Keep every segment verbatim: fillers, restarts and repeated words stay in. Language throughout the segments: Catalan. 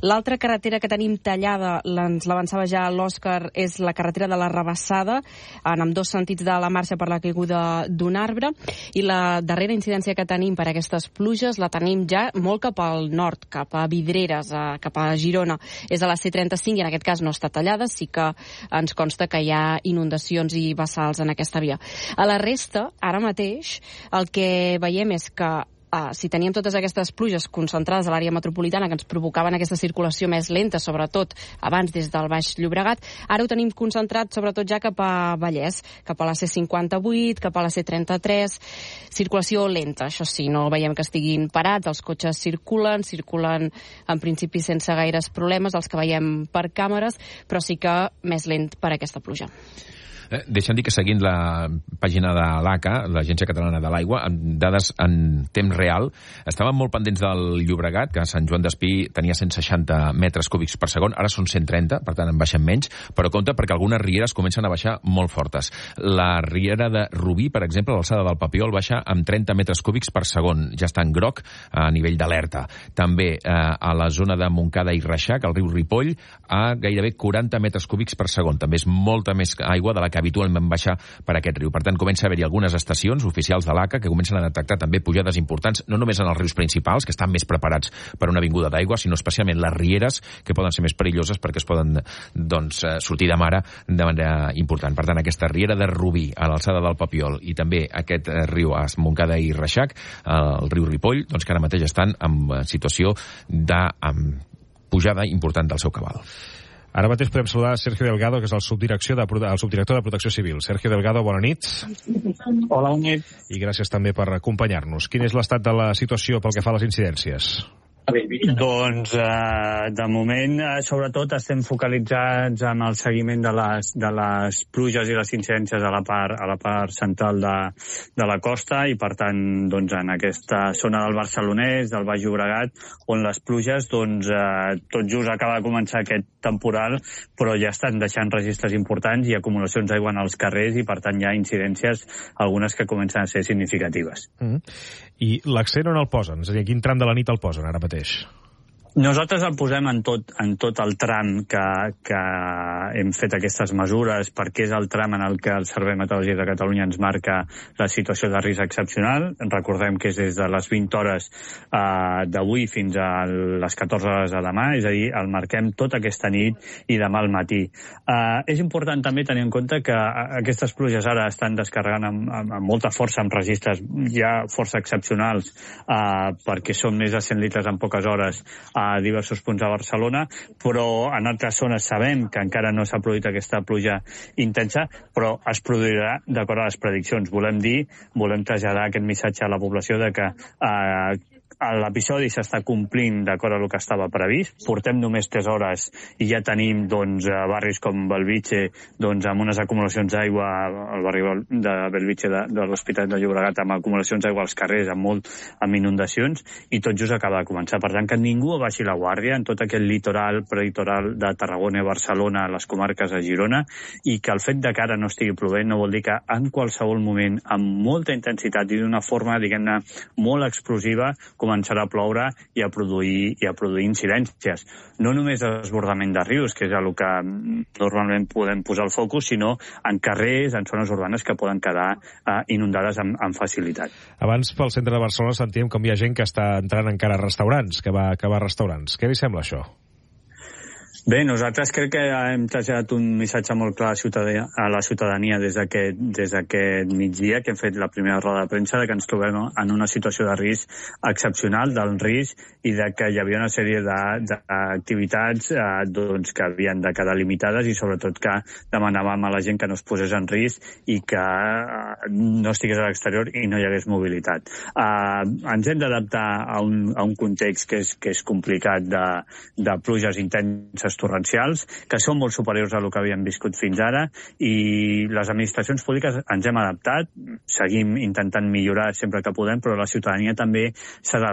L'altra carretera que tenim tallada, ens l'avançava ja l'Òscar, és la carretera de la Rabassada, en ambdós sentits de la marxa per la caiguda d'un arbre, i la darrera incidència que tenim per aquestes pluges la tenim ja molt cap al nord, cap a Vidreres, a, cap a Girona. És a la C trenta-cinc i en aquest cas no està tallada, sí que ens consta que hi ha inundacions i vessals en aquesta via. A la resta, ara mateix, el que veiem és que Uh, si teníem totes aquestes pluges concentrades a l'àrea metropolitana que ens provocaven aquesta circulació més lenta, sobretot abans des del Baix Llobregat, ara ho tenim concentrat sobretot ja cap a Vallès, cap a la C cinquanta-vuit, cap a la C trenta-tres, circulació lenta, això sí, no veiem que estiguin parats, els cotxes circulen, circulen en principi sense gaires problemes, els que veiem per càmeres, però sí que més lent per aquesta pluja. Eh, deixa'm dir que seguint la pàgina de l'A C A, l'Agència Catalana de l'Aigua, amb dades en temps real, estaven molt pendents del Llobregat, que a Sant Joan d'Espí tenia cent seixanta metres cúbics per segon, ara són cent trenta, per tant en baixen menys, però compte perquè algunes rieres comencen a baixar molt fortes. La riera de Rubí, per exemple, l'alçada del Papiol, baixa amb trenta metres cúbics per segon, ja està en groc a nivell d'alerta. També eh, a la zona de Montcada i Reixac, al riu Ripoll, a gairebé quaranta metres cúbics per segon. També és molta més aigua de la que habitualment baixa per aquest riu. Per tant, comença a haver-hi algunes estacions oficials de l'A C A que comencen a detectar també pujades importants, no només en els rius principals, que estan més preparats per una vinguda d'aigua, sinó especialment les rieres, que poden ser més perilloses perquè es poden doncs, sortir de mare de manera important. Per tant, aquesta riera de Rubí, a l'alçada del Papiol, i també aquest riu a Montcada i Reixac, el riu Ripoll, doncs que ara mateix estan en situació de pujada important del seu cabal. Ara mateix podem saludar Sergio Delgado, que és el, subdirecció de, el subdirector de Protecció Civil. Sergio Delgado, bona nit. Hola, bona nit. I gràcies també per acompanyar-nos. Quin és l'estat de la situació pel que fa a les incidències? Doncs, eh, de moment, eh, sobretot, estem focalitzats en el seguiment de les, de les pluges i les incidències a la part, a la part central de, de la costa i, per tant, doncs, en aquesta zona del Barcelonès, del Baix Llobregat, on les pluges, doncs, eh, tot just acaba de començar aquest temporal, però ja estan deixant registres importants i acumulacions d'aigua en els carrers i, per tant, hi ha incidències, algunes que comencen a ser significatives. Mm. I l'accent on el posen? És a dir, a quin tram de la nit el posen ara mateix? Nosaltres el posem en tot, en tot el tram que, que hem fet aquestes mesures, perquè és el tram en el que el Servei Meteorològic de Catalunya ens marca la situació de risc excepcional. Recordem que és des de les vint hores eh, d'avui fins a les catorze hores de demà, és a dir, el marquem tota aquesta nit i demà al matí. Eh, és important també tenir en compte que aquestes pluges ara estan descarregant amb, amb, amb molta força, amb registres ja força excepcionals, eh, perquè són més de cent litres en poques hores, a diversos punts de Barcelona, però en altres zones sabem que encara no s'ha produït aquesta pluja intensa, però es produirà d'acord a les prediccions. Volem dir, volem traslladar aquest missatge a la població de que eh, l'episodi s'està complint d'acord amb el que estava previst. Portem només tres hores i ja tenim doncs, barris com Belvitge doncs, amb unes acumulacions d'aigua, el barri de Belvitge de, de l'Hospital de Llobregat amb acumulacions d'aigua als carrers, amb, molt, amb inundacions, i tot just acaba de començar. Per tant, que ningú baixi la guàrdia en tot aquest litoral, prelitoral de Tarragona, Barcelona, les comarques de Girona, i que el fet de que ara no estigui plovent no vol dir que en qualsevol moment, amb molta intensitat i d'una forma, diguem-ne, molt explosiva, començarà a ploure i a produir, i a produir incidències. No només de desbordament de rius, que és el que normalment podem posar el focus, sinó en carrers, en zones urbanes que poden quedar eh, inundades amb, amb facilitat. Abans, pel centre de Barcelona, sentíem com hi ha gent que està entrant encara a restaurants, que va, que va a restaurants. Què li sembla això? Bé, nosaltres crec que hem traslladat un missatge molt clar a la ciutadania, a la ciutadania des d'aquest des d'aquest migdia, que hem fet la primera roda de premsa, de que ens trobem en una situació de risc excepcional, del risc, i de que hi havia una sèrie d'activitats eh, doncs, que havien de quedar limitades i sobretot que demanàvem a la gent que no es posés en risc i que eh, no estigués a l'exterior i no hi hagués mobilitat. Eh, ens hem d'adaptar a, un, a un context que és, que és complicat de, de pluges intenses torrencials, que són molt superiors a el que havíem viscut fins ara, i les administracions públiques ens hem adaptat, seguim intentant millorar sempre que podem, però la ciutadania també s'ha d'adaptar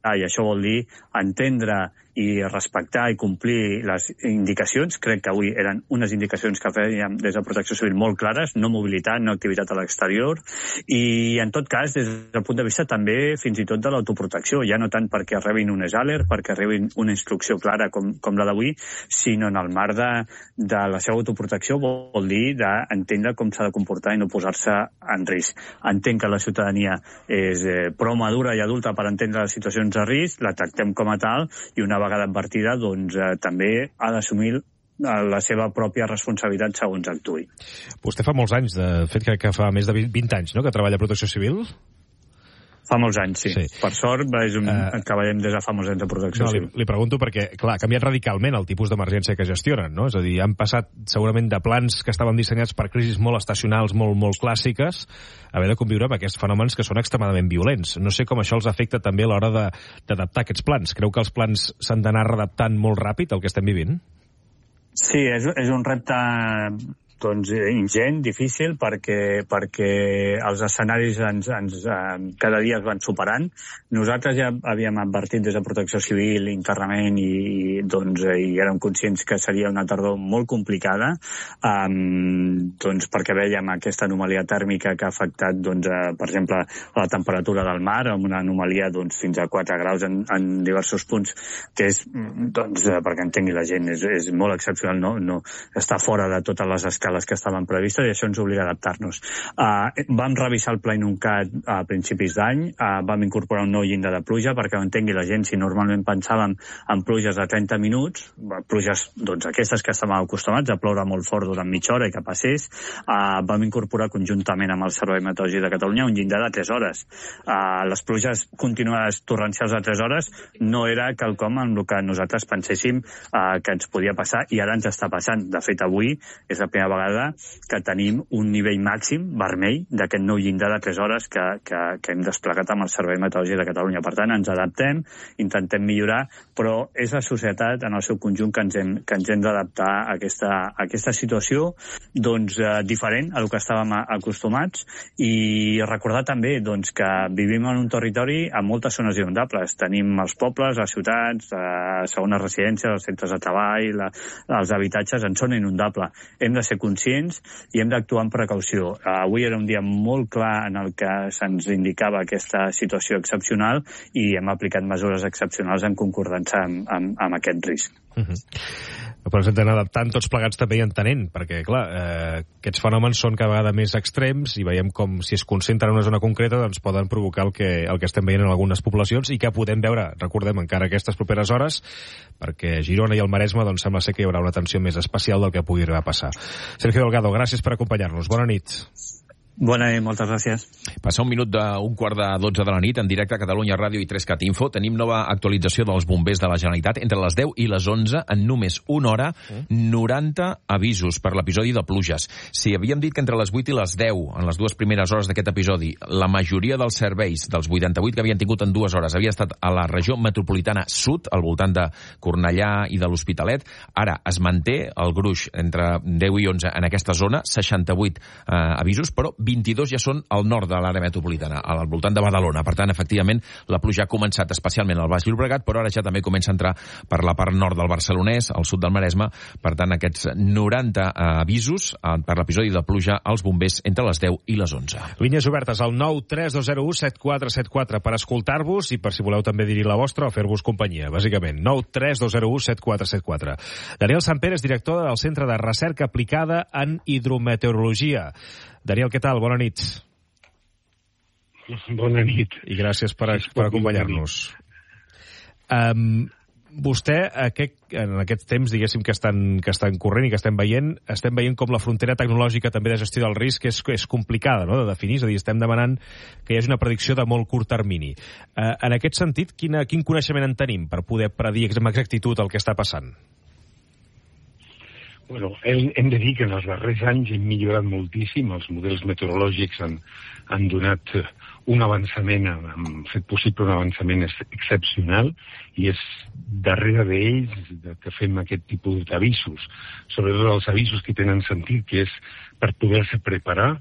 i això vol dir entendre i respectar i complir les indicacions. Crec que avui eren unes indicacions que fèiem des de Protecció Civil molt clares, no mobilitat, no activitat a l'exterior, i en tot cas, des del punt de vista també fins i tot de l'autoprotecció, ja no tant perquè rebin un alert, perquè rebin una instrucció clara com, com la d'avui, sinó en el marc de, de la seva autoprotecció vol dir d'entendre com s'ha de comportar i no posar-se en risc. Entenc que la ciutadania és eh, prou madura i adulta per entendre les situacions de risc, la tractem com a tal, i una vegada advertida, doncs, eh, també ha d'assumir la seva pròpia responsabilitat segons actuï. Vostè fa molts anys, de fet crec que fa més de vint anys, no?, que treballa a Protecció Civil? Fa molts anys, sí. sí. Per sort, és un, uh, treballem des de fa molts anys de Protecció no, Civil. Li, li pregunto perquè, clar, ha canviat radicalment el tipus d'emergència que gestionen, no? És a dir, han passat segurament de plans que estaven dissenyats per crisis molt estacionals, molt, molt clàssiques, a haver de conviure amb aquests fenòmens que són extremadament violents. No sé com això els afecta també a l'hora d'adaptar aquests plans. Creu que els plans s'han d'anar redactant molt ràpid, el que estem vivint? Sí, és, és un repte doncs, ingent, difícil, perquè, perquè els escenaris ens, ens, eh, cada dia es van superant. Nosaltres ja havíem advertit des de Protecció Civil internament i, doncs, i érem conscients que seria una tardor molt complicada, um, doncs, perquè veiem aquesta anomalia tèrmica que ha afectat, doncs, eh, per exemple, la temperatura del mar, amb una anomalia doncs, fins a quatre graus en, en diversos punts, que és, doncs, perquè entengui la gent, és, és molt excepcional, no, no està fora de totes les escales que estaven previstes, i això ens obliga a adaptar-nos. Uh, vam revisar el Pla Inuncat a principis d'any, uh, vam incorporar un nou llindar de pluja perquè ho entengui la gent. Si normalment pensàvem en pluges de trenta minuts, pluges doncs, aquestes que estàvem acostumats a ploure molt fort durant mitja hora i que passés, uh, vam incorporar conjuntament amb el Servei Meteorològic de Catalunya un llindar de tres hores. Uh, les pluges continuades torrencials de tres hores no era quelcom en el que nosaltres penséssim uh, que ens podia passar, i ara ens està passant. De fet, avui és la primera vegada que tenim un nivell màxim vermell d'aquest nou llindar de tres hores que, que, que hem desplegat amb el Servei Meteorològic de Catalunya. Per tant, ens adaptem, intentem millorar, però és la societat en el seu conjunt que ens hem, que ens hem d'adaptar a aquesta, a aquesta situació doncs, eh, diferent a el que estàvem acostumats, i recordar també doncs, que vivim en un territori amb moltes zones inundables. Tenim els pobles, les ciutats, eh, segones residències, els centres de treball, la, els habitatges en zona inundable. Hem de ser conscients i hem d'actuar amb precaució. Uh, avui era un dia molt clar en el que se'ns indicava aquesta situació excepcional, i hem aplicat mesures excepcionals en concordança amb, amb, amb aquest risc. Uh -huh. Però ens hem d'anar adaptant tots plegats també i entenent, perquè, clar, eh, aquests fenòmens són cada vegada més extrems i veiem com, si es concentren en una zona concreta, doncs poden provocar el que, el que estem veient en algunes poblacions i que podem veure, recordem, encara aquestes properes hores, perquè a Girona i al Maresme doncs sembla ser que hi haurà una atenció més especial del que pugui arribar a passar. Sergio Delgado, gràcies per acompanyar-nos. Bona nit. Bona nit, moltes gràcies. Passa un minut d'un quart de dotze de la nit, en directe a Catalunya Ràdio i tres cat Info. Tenim nova actualització dels bombers de la Generalitat. Entre les deu i les onze, en només una hora, noranta avisos per l'episodi de pluges. Si havíem dit que entre les vuit i les deu, en les dues primeres hores d'aquest episodi, la majoria dels serveis, dels vuitanta-vuit que havien tingut en dues hores, havia estat a la regió metropolitana sud, al voltant de Cornellà i de l'Hospitalet, ara es manté el gruix entre deu i onze en aquesta zona, seixanta-vuit eh, avisos, però vint-i-dos ja són al nord de l'àrea metropolitana, al voltant de Badalona. Per tant, efectivament, la pluja ha començat especialment al Baix Llobregat, però ara ja també comença a entrar per la part nord del Barcelonès, al sud del Maresme. Per tant, aquests noranta avisos per l'episodi de pluja als bombers entre les deu i les onze. Línies obertes al nou tres dos zero u set quatre set quatre per escoltar-vos i per si voleu també dir-hi la vostra o fer-vos companyia, bàsicament. nou tres dos zero u set quatre set quatre. Daniel Samper és director del Centre de Recerca Aplicada en Hidrometeorologia. Daniel, què tal? Bona nit. Bona nit. I gràcies per, per acompanyar-nos. Um, vostè, aquest, en aquests temps, diguéssim, que estan, que estan corrent i que estem veient, estem veient com la frontera tecnològica també de gestió del risc és, és complicada, no?, de definir. És a dir, estem demanant que hi hagi una predicció de molt curt termini. Uh, en aquest sentit, quina, quin coneixement en tenim per poder predir amb exactitud el que està passant? Bueno, hem, hem de dir que en els darrers anys hem millorat moltíssim, els models meteorològics han, han donat un avançament, han fet possible un avançament excepcional, i és darrere d'ells que fem aquest tipus d'avisos, sobretot els avisos que tenen sentit, que és per poder-se preparar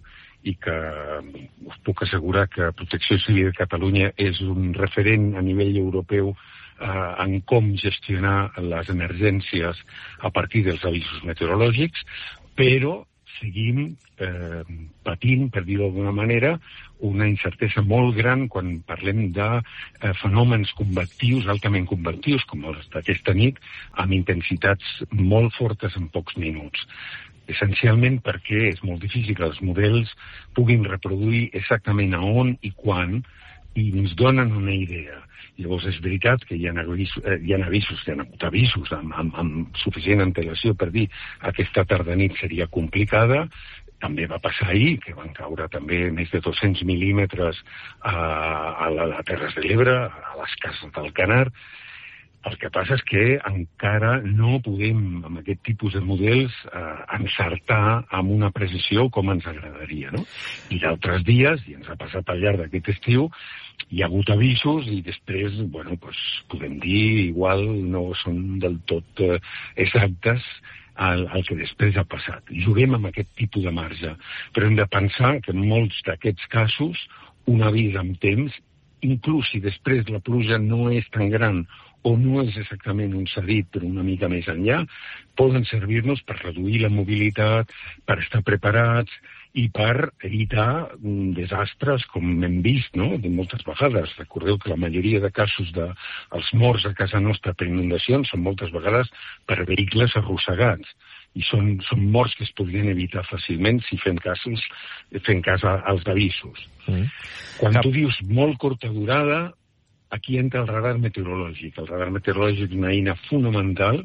i que us puc assegurar que Protecció Civil de Catalunya és un referent a nivell europeu eh, en com gestionar les emergències a partir dels avisos meteorològics, però seguim eh, patint, per dir-ho d'alguna manera, una incertesa molt gran quan parlem de eh, fenòmens convectius, altament convectius, com els d'aquesta nit, amb intensitats molt fortes en pocs minuts. Essencialment perquè és molt difícil que els models puguin reproduir exactament a on i quan, i ens donen una idea. Llavors és veritat que hi ha avisos, eh, hi ha avisos, hi ha hagut avisos amb, amb, amb suficient antelació per dir aquesta tarda nit seria complicada. També va passar ahir, que van caure també més de dos-cents mil·límetres a, a, la, a Terres de l'Ebre, a les Cases d'Alcanar. El que passa és que encara no podem, amb aquest tipus de models, eh, encertar amb una precisió com ens agradaria, no? I d'altres dies, i ens ha passat al llarg d'aquest estiu, hi ha hagut avisos i després, bueno, pues, podem dir, igual no són del tot eh, exactes el, el que després ha passat. Juguem amb aquest tipus de marge, però hem de pensar que en molts d'aquests casos un avís amb temps, inclús si després la pluja no és tan gran o no és exactament un cedit, però una mica més enllà, poden servir-nos per reduir la mobilitat, per estar preparats i per evitar desastres com hem vist, no?, de moltes vegades. Recordeu que la majoria de casos dels morts a casa nostra per inundacions són moltes vegades per vehicles arrossegats. I són, són morts que es podrien evitar fàcilment si fem casos, fem cas als avisos. Mm. Quan Cap... tu dius molt curta durada, aquí entra el radar meteorològic. El radar meteorològic és una eina fonamental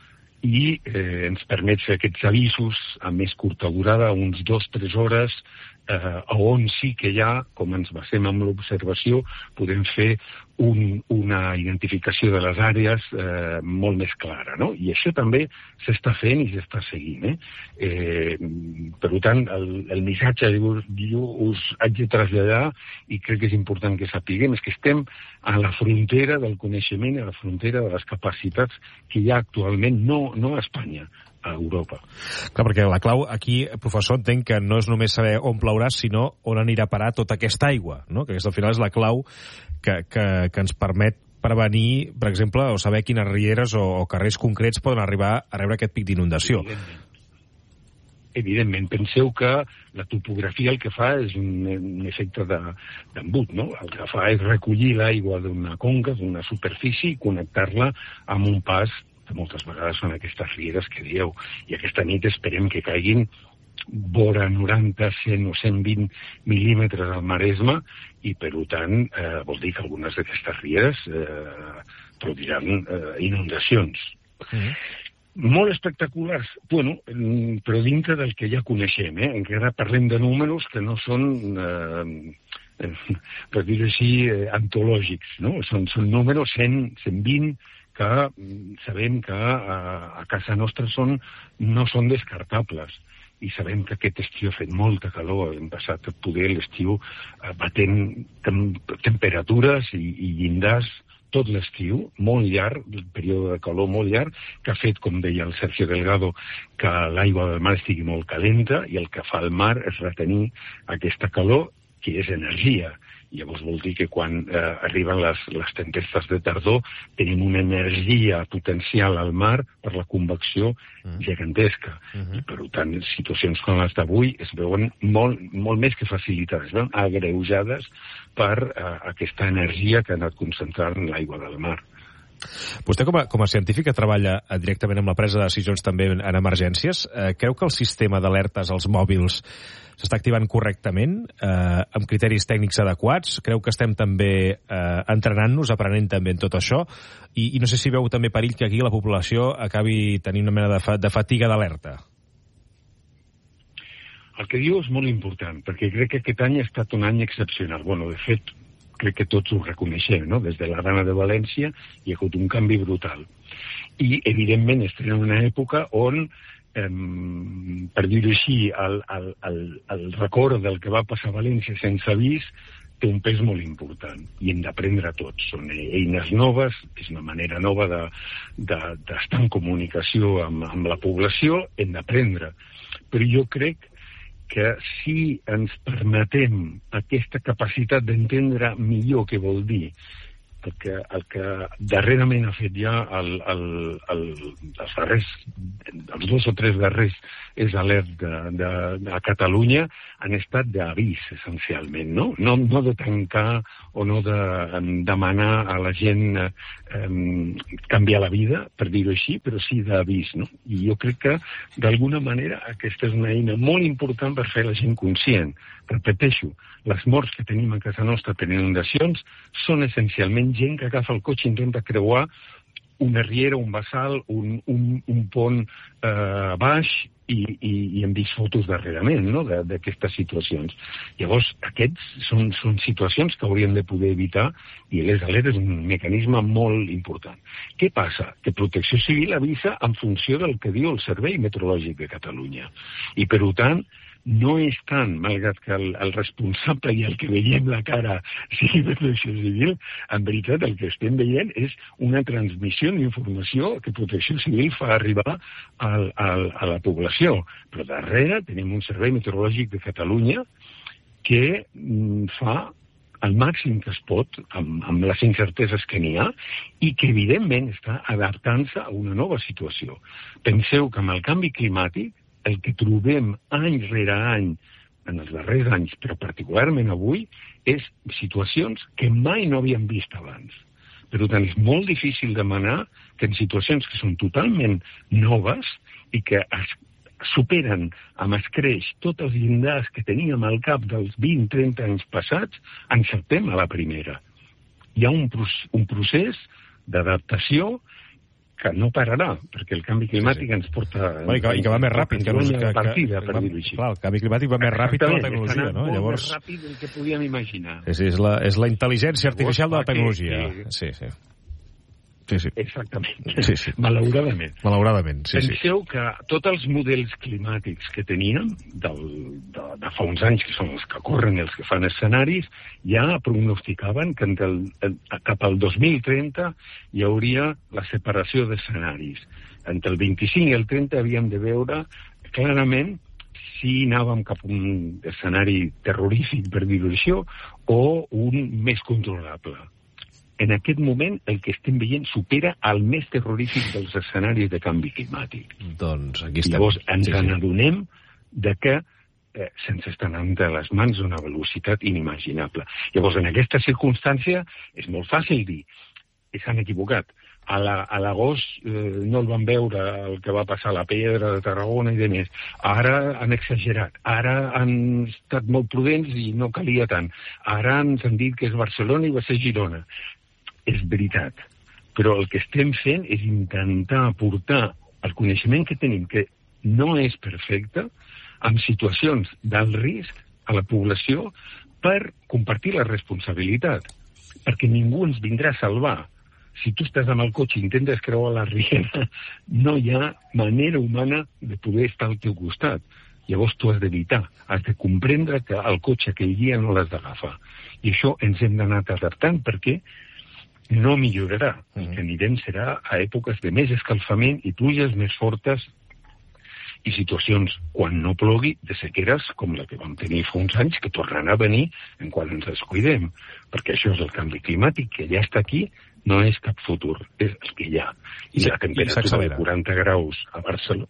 i eh, ens permet fer aquests avisos a més curta durada, uns dos o tres hores, eh, on sí que ja, com ens basem en l'observació, podem fer un, una identificació de les àrees eh, molt més clara, no? I això també s'està fent i s'està seguint, eh? eh per tant, el, el missatge que us haig de traslladar, i crec que és important que sapiguem, és que estem a la frontera del coneixement, a la frontera de les capacitats que hi ha actualment, no, no a Espanya, a Europa. Clar, perquè la clau aquí, professor, entenc que no és només saber on plourà, sinó on anirà a parar tota aquesta aigua, no? Que aquesta, al final, és la clau que, que, que ens permet prevenir, per exemple, o saber quines rieres o, o carrers concrets poden arribar a rebre aquest pic d'inundació. Evidentment. Evidentment, penseu que la topografia el que fa és un, un efecte d'embut, no? El que fa és recollir l'aigua d'una conca, d'una superfície, i connectar-la amb un pas que moltes vegades són aquestes rieres que dieu. I aquesta nit esperem que caiguin vora noranta, cent o cent vint mil·límetres al Maresme, i per tant eh, vol dir que algunes d'aquestes rieres eh, produiran eh, inundacions. Mm-hmm. Molt espectaculars, bueno, però dintre del que ja coneixem, eh? Encara parlem de números que no són, eh, per dir-ho així, eh, antològics, no? Són, són números cent, cent vint, que sabem que a, a casa nostra són, no són descartables. I sabem que aquest estiu ha fet molta calor, hem passat a poder l'estiu eh, batent tem temperatures i, i llindars tot l'estiu, molt llarg, un període de calor molt llarg, que ha fet, com deia el Sergio Delgado, que l'aigua del mar estigui molt calenta, i el que fa el mar és retenir aquesta calor, que és energia. Llavors vol dir que quan eh, arriben les, les tempestes de tardor tenim una energia potencial al mar per la convecció mm. gegantesca. Mm-hmm. I per tant, situacions com les d'avui es veuen molt, molt més que facilitades, es veuen agreujades per eh, aquesta energia que ha anat concentrant en l'aigua del mar. Vostè, com a, com a científic que treballa directament amb la presa de decisions també en, en emergències, eh, creu que el sistema d'alertes als mòbils s'està activant correctament, eh, amb criteris tècnics adequats? Creu que estem també eh, entrenant-nos, aprenent també en tot això? I, I no sé si veu també perill que aquí la població acabi tenint una mena de, fa, de fatiga d'alerta. El que diu és molt important, perquè crec que aquest any ha estat un any excepcional. Bueno, de fet, crec que tots ho reconeixem, no? Des de la Rana de València hi ha hagut un canvi brutal. I, evidentment, estem en una època on, eh, per dir-ho així, el, el, el, el record del que va passar a València sense avís té un pes molt important, i hem d'aprendre tots. Són eines noves, és una manera nova de, de, d'estar en comunicació amb, amb la població, hem d'aprendre. Però jo crec que si ens permetem aquesta capacitat d'entendre millor què vol dir el que, el que darrerament ha fet ja el, el, el, els darrers, els dos o tres darrers és alert de, de, de Catalunya han estat d'avís, essencialment, no? No, no de tancar o no de um, demanar a la gent um, canviar la vida, per dir-ho així, però sí d'avís, no? I jo crec que, d'alguna manera, aquesta és una eina molt important per fer la gent conscient. Repeteixo, les morts que tenim a casa nostra per inundacions són essencialment gent que agafa el cotxe i intenta creuar una riera, un bassal, un, un, un pont eh, baix, i, i, i hem vist fotos darrerament, no?, d'aquestes situacions. Llavors, aquests són, són situacions que hauríem de poder evitar i les alertes és un mecanisme molt important. Què passa? Que Protecció Civil avisa en funció del que diu el Servei Meteorològic de Catalunya. I, per tant, no és tant, malgrat que el, el responsable i el que veiem la cara sigui Protecció Civil, en veritat el que estem veient és una transmissió d'informació que Protecció Civil fa arribar al, al, a la població. Però darrere tenim un Servei Meteorològic de Catalunya que mm, fa el màxim que es pot amb, amb les incerteses que n'hi ha i que evidentment està adaptant-se a una nova situació. Penseu que amb el canvi climàtic el que trobem any rere any en els darrers anys, però particularment avui, és situacions que mai no havíem vist abans. Per tant, és molt difícil demanar que en situacions que són totalment noves i que es superen amb escreix tots els llindars que teníem al cap dels vint a trenta anys passats, encertem a la primera. Hi ha un, un procés d'adaptació que no pararà, perquè el canvi climàtic sí, sí. ens porta... Bueno, i, que, I que va més ràpid. Que, que, que, partida, que, per dir-ho així. Clar, el canvi climàtic va més ràpid que la tecnologia, no? Molt Llavors... més ràpid del que podíem imaginar. Sí, sí, és la, és la intel·ligència artificial de la tecnologia. Que, que... Sí, sí. Sí, sí. Exactament. Sí, sí. Malauradament. Malauradament, sí, Penseu sí. que tots els models climàtics que teníem del, de, de fa uns anys, que són els que corren i els que fan escenaris, ja prognosticaven que el, el, cap al dos mil trenta hi hauria la separació d'escenaris. Entre el vint-i-cinc i el trenta havíem de veure clarament si anàvem cap a un escenari terrorífic, per dir-ho així, o un més controlable. En aquest moment el que estem veient supera el més terrorífic dels escenaris de canvi climàtic. Doncs aquí estem. Llavors ens sí, sí. n'adonem de que eh, se'ns està anant de les mans a una velocitat inimaginable. Llavors, en aquesta circumstància és molt fàcil dir s'han equivocat. A l'agost eh, no el van veure el que va passar a la Pedra de Tarragona i de més. Ara han exagerat. Ara han estat molt prudents i no calia tant. Ara ens han dit que és Barcelona i va ser Girona. És veritat, però el que estem fent és intentar aportar el coneixement que tenim, que no és perfecte, amb situacions d'alt risc a la població per compartir la responsabilitat, perquè ningú ens vindrà a salvar. Si tu estàs amb el cotxe i intentes creuar la riera, no hi ha manera humana de poder estar al teu costat. Llavors tu has d'evitar, has de comprendre que el cotxe aquell dia no l'has d'agafar. I això ens hem d'anar adaptant perquè no millorarà. El que anirem serà a èpoques de més escalfament i pluges més fortes i situacions, quan no plogui, de sequeres com la que vam tenir fa uns anys, que tornaran a venir en quan ens descuidem. Perquè això és el canvi climàtic, que ja està aquí, no és cap futur, és el que hi ha. I, I la temperatura de quaranta graus a Barcelona...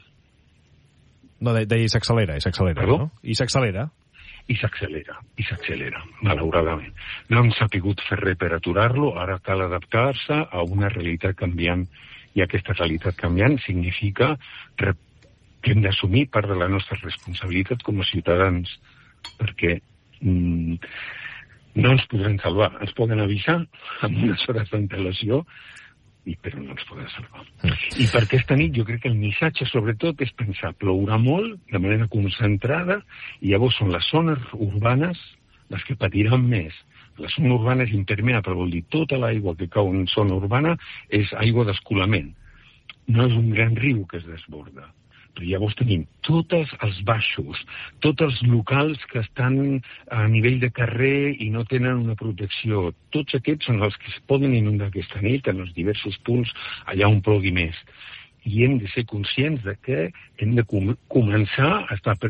No, deia i s'accelera, i s'accelera, no? I s'accelera. I s'accelera, i s'accelera, malauradament. No hem sapigut fer res per aturar-lo, ara cal adaptar-se a una realitat canviant, i aquesta realitat canviant significa que hem d'assumir part de la nostra responsabilitat com a ciutadans, perquè mm, no ens podran salvar. Ens poden avisar amb unes hores d'antelació, i però no ens poden salvar. Mm. I per aquesta nit jo crec que el missatge sobretot és pensar, plourà molt de manera concentrada i llavors són les zones urbanes les que patiran més. La zona urbana és impermeable, vol dir tota l'aigua que cau en zona urbana és aigua d'escolament. No és un gran riu que es desborda. Però llavors tenim tots els baixos, tots els locals que estan a nivell de carrer i no tenen una protecció. Tots aquests són els que es poden inundar aquesta nit en els diversos punts allà on plogui més. I hem de ser conscients de que hem de com començar a estar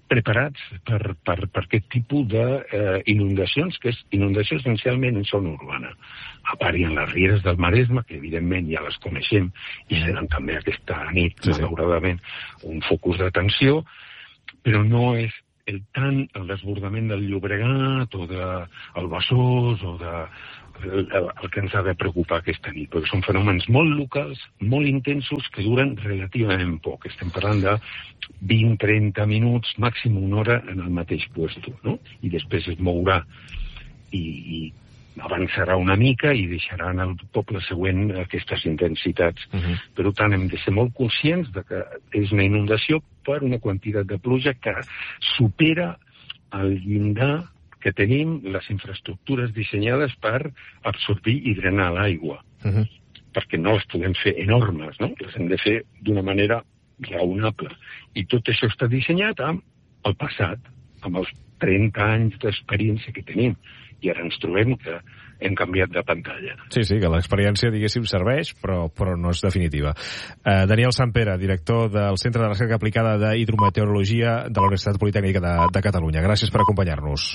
preparats per, per, per aquest tipus d'inundacions, eh, que és inundació essencialment en zona urbana. A part hi ha les rieres del Maresme, que evidentment ja les coneixem, i seran també aquesta nit, sí, malauradament, un focus d'atenció, però no és el tant el desbordament del Llobregat o del Besòs o de el, el que ens ha de preocupar aquesta nit, perquè són fenòmens molt locals, molt intensos, que duren relativament poc. Estem parlant de vint a trenta minuts, màxim una hora en el mateix puesto, no? I després es mourà i, i avançarà una mica i deixarà en el poble següent aquestes intensitats. Uh-huh. Per tant, hem de ser molt conscients de que és una inundació per una quantitat de pluja que supera el llindar que tenim les infraestructures dissenyades per absorbir i drenar l'aigua. Uh-huh. Perquè no les podem fer enormes, no? Les hem de fer d'una manera raonable. I tot això està dissenyat amb el passat, amb els trenta anys d'experiència que tenim. I ara ens trobem que hem canviat de pantalla. Sí, sí, que l'experiència, diguéssim, serveix, però, però no és definitiva. Uh, Daniel Sampere, director del Centre de Recerca Aplicada d'Hidrometeorologia de la Universitat Politècnica de, de Catalunya. Gràcies per acompanyar-nos.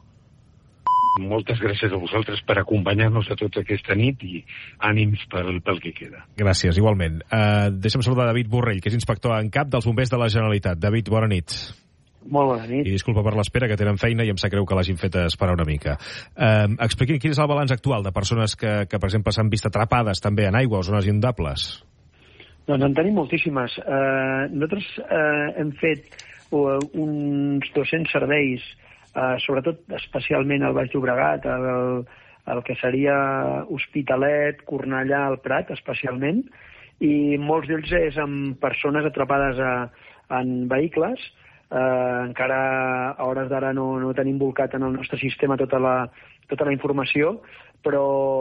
Moltes gràcies a vosaltres per acompanyar-nos a tota aquesta nit i ànims pel, pel que queda. Gràcies, igualment. Uh, deixa'm saludar David Borrell, que és inspector en cap dels bombers de la Generalitat. David, bona nit. Molt bona nit. I disculpa per l'espera, que tenen feina i em sap greu que l'hagin fet esperar una mica. Uh, expliqui'm quin és el balanç actual de persones que, que per exemple, s'han vist atrapades també en aigua o zones inundables. Doncs en tenim moltíssimes. Uh, nosaltres uh, hem fet uh, uns dos-cents serveis, uh, sobretot especialment al Baix Llobregat, el, el que seria Hospitalet, Cornellà, el Prat, especialment, i molts d'ells és amb persones atrapades a, en vehicles. Uh, encara a hores d'ara no, no tenim volcat en el nostre sistema tota la, tota la informació, però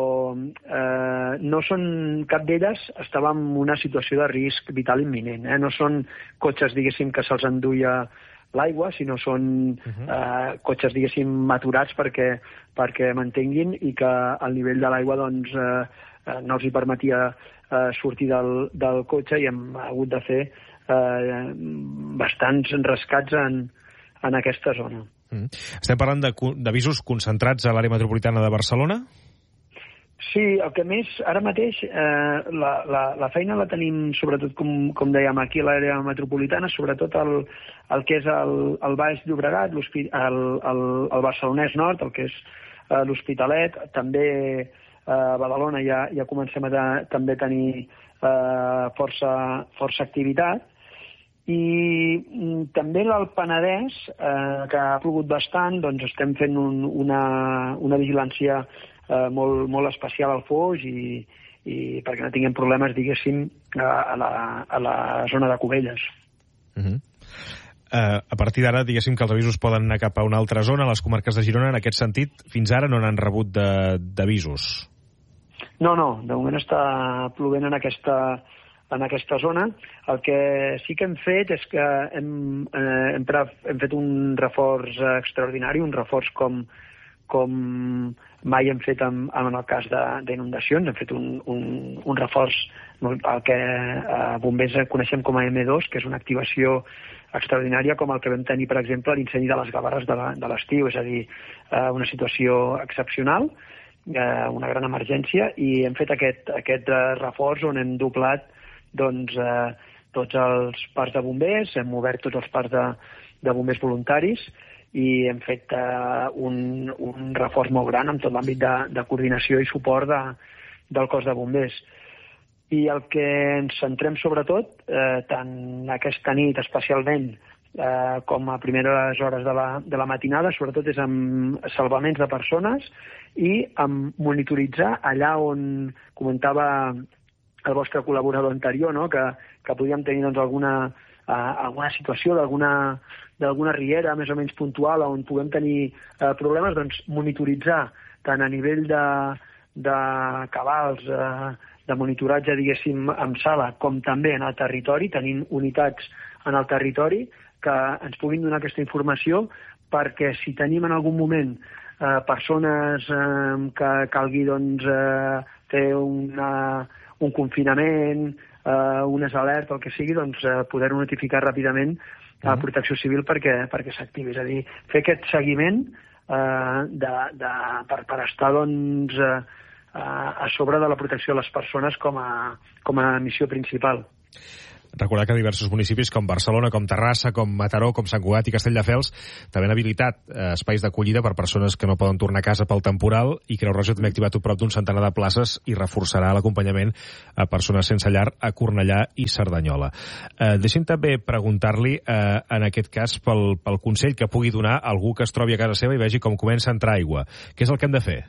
uh, no són, cap d'elles estava en una situació de risc vital imminent. Eh? No són cotxes, diguéssim, que se'ls enduia l'aigua, sinó són uh-huh. uh, cotxes, diguéssim, aturats perquè, perquè mantenguin i que el nivell de l'aigua doncs, uh, no els hi permetia uh, sortir del, del cotxe i hem hagut de fer Eh, bastants rescats en, en aquesta zona. Mm. Estem parlant d'avisos concentrats a l'àrea metropolitana de Barcelona? Sí, el que més, ara mateix, eh, la, la, la feina la tenim, sobretot, com, com dèiem, aquí a l'àrea metropolitana, sobretot el, el que és el, el Baix Llobregat, el, el, el Barcelonès Nord, el que és eh, l'Hospitalet, també a eh, Badalona ja, ja comencem a de, també tenir eh, força, força activitat. I també al Penedès, eh, que ha plogut bastant, doncs estem fent un, una, una vigilància eh, molt, molt especial al Foix i, i perquè no tinguem problemes, diguéssim, a la, a la zona de Cubelles. Uh-huh. Uh, a partir d'ara, diguéssim que els avisos poden anar cap a una altra zona, les comarques de Girona, en aquest sentit, fins ara no n'han rebut d'avisos. No, no, de moment està plovent en aquesta... en aquesta zona. El que sí que hem fet és que hem, eh, hem, hem fet un reforç extraordinari, un reforç com, com mai hem fet en, en el cas d'inundacions. Hem fet un, un, un reforç, el que a bombers coneixem com a eme dos, que és una activació extraordinària com el que vam tenir, per exemple, a l'incendi de les Gavarres de l'estiu, és a dir, una situació excepcional, una gran emergència, i hem fet aquest, aquest reforç on hem doblat doncs, eh, tots els parcs de bombers, hem obert tots els parcs de, de bombers voluntaris i hem fet eh, un, un reforç molt gran en tot l'àmbit de, de coordinació i suport de, del cos de bombers. I el que ens centrem sobretot, eh, tant aquesta nit especialment eh, com a primeres hores de la, de la matinada, sobretot és amb salvaments de persones i amb monitoritzar allà on comentava el vostre col·laborador anterior, no? que, que podíem tenir doncs, alguna, uh, alguna situació d'alguna d'alguna riera més o menys puntual on puguem tenir uh, problemes, doncs monitoritzar tant a nivell de, de cabals, uh, de monitoratge, diguéssim, amb sala, com també en el territori, tenint unitats en el territori que ens puguin donar aquesta informació perquè si tenim en algun moment uh, persones uh, que calgui doncs, uh, fer una un confinament, eh, un és alert o el que sigui, doncs eh, poder-ho notificar ràpidament a Protecció Civil perquè, perquè s'activi. És a dir, fer aquest seguiment eh, de, de, per, per estar doncs, eh, a sobre de la protecció de les persones com a, com a missió principal. Recordar que diversos municipis com Barcelona, com Terrassa, com Mataró, com Sant Cugat i Castelldefels també han habilitat eh, espais d'acollida per persones que no poden tornar a casa pel temporal, i Creu Roja també ha activat un prop d'un centenar de places i reforçarà l'acompanyament a persones sense llar a Cornellà i Cerdanyola. Eh, deixem també preguntar-li, eh, en aquest cas, pel, pel consell que pugui donar a algú que es trobi a casa seva i vegi com comença a entrar aigua. Què és el que hem de fer?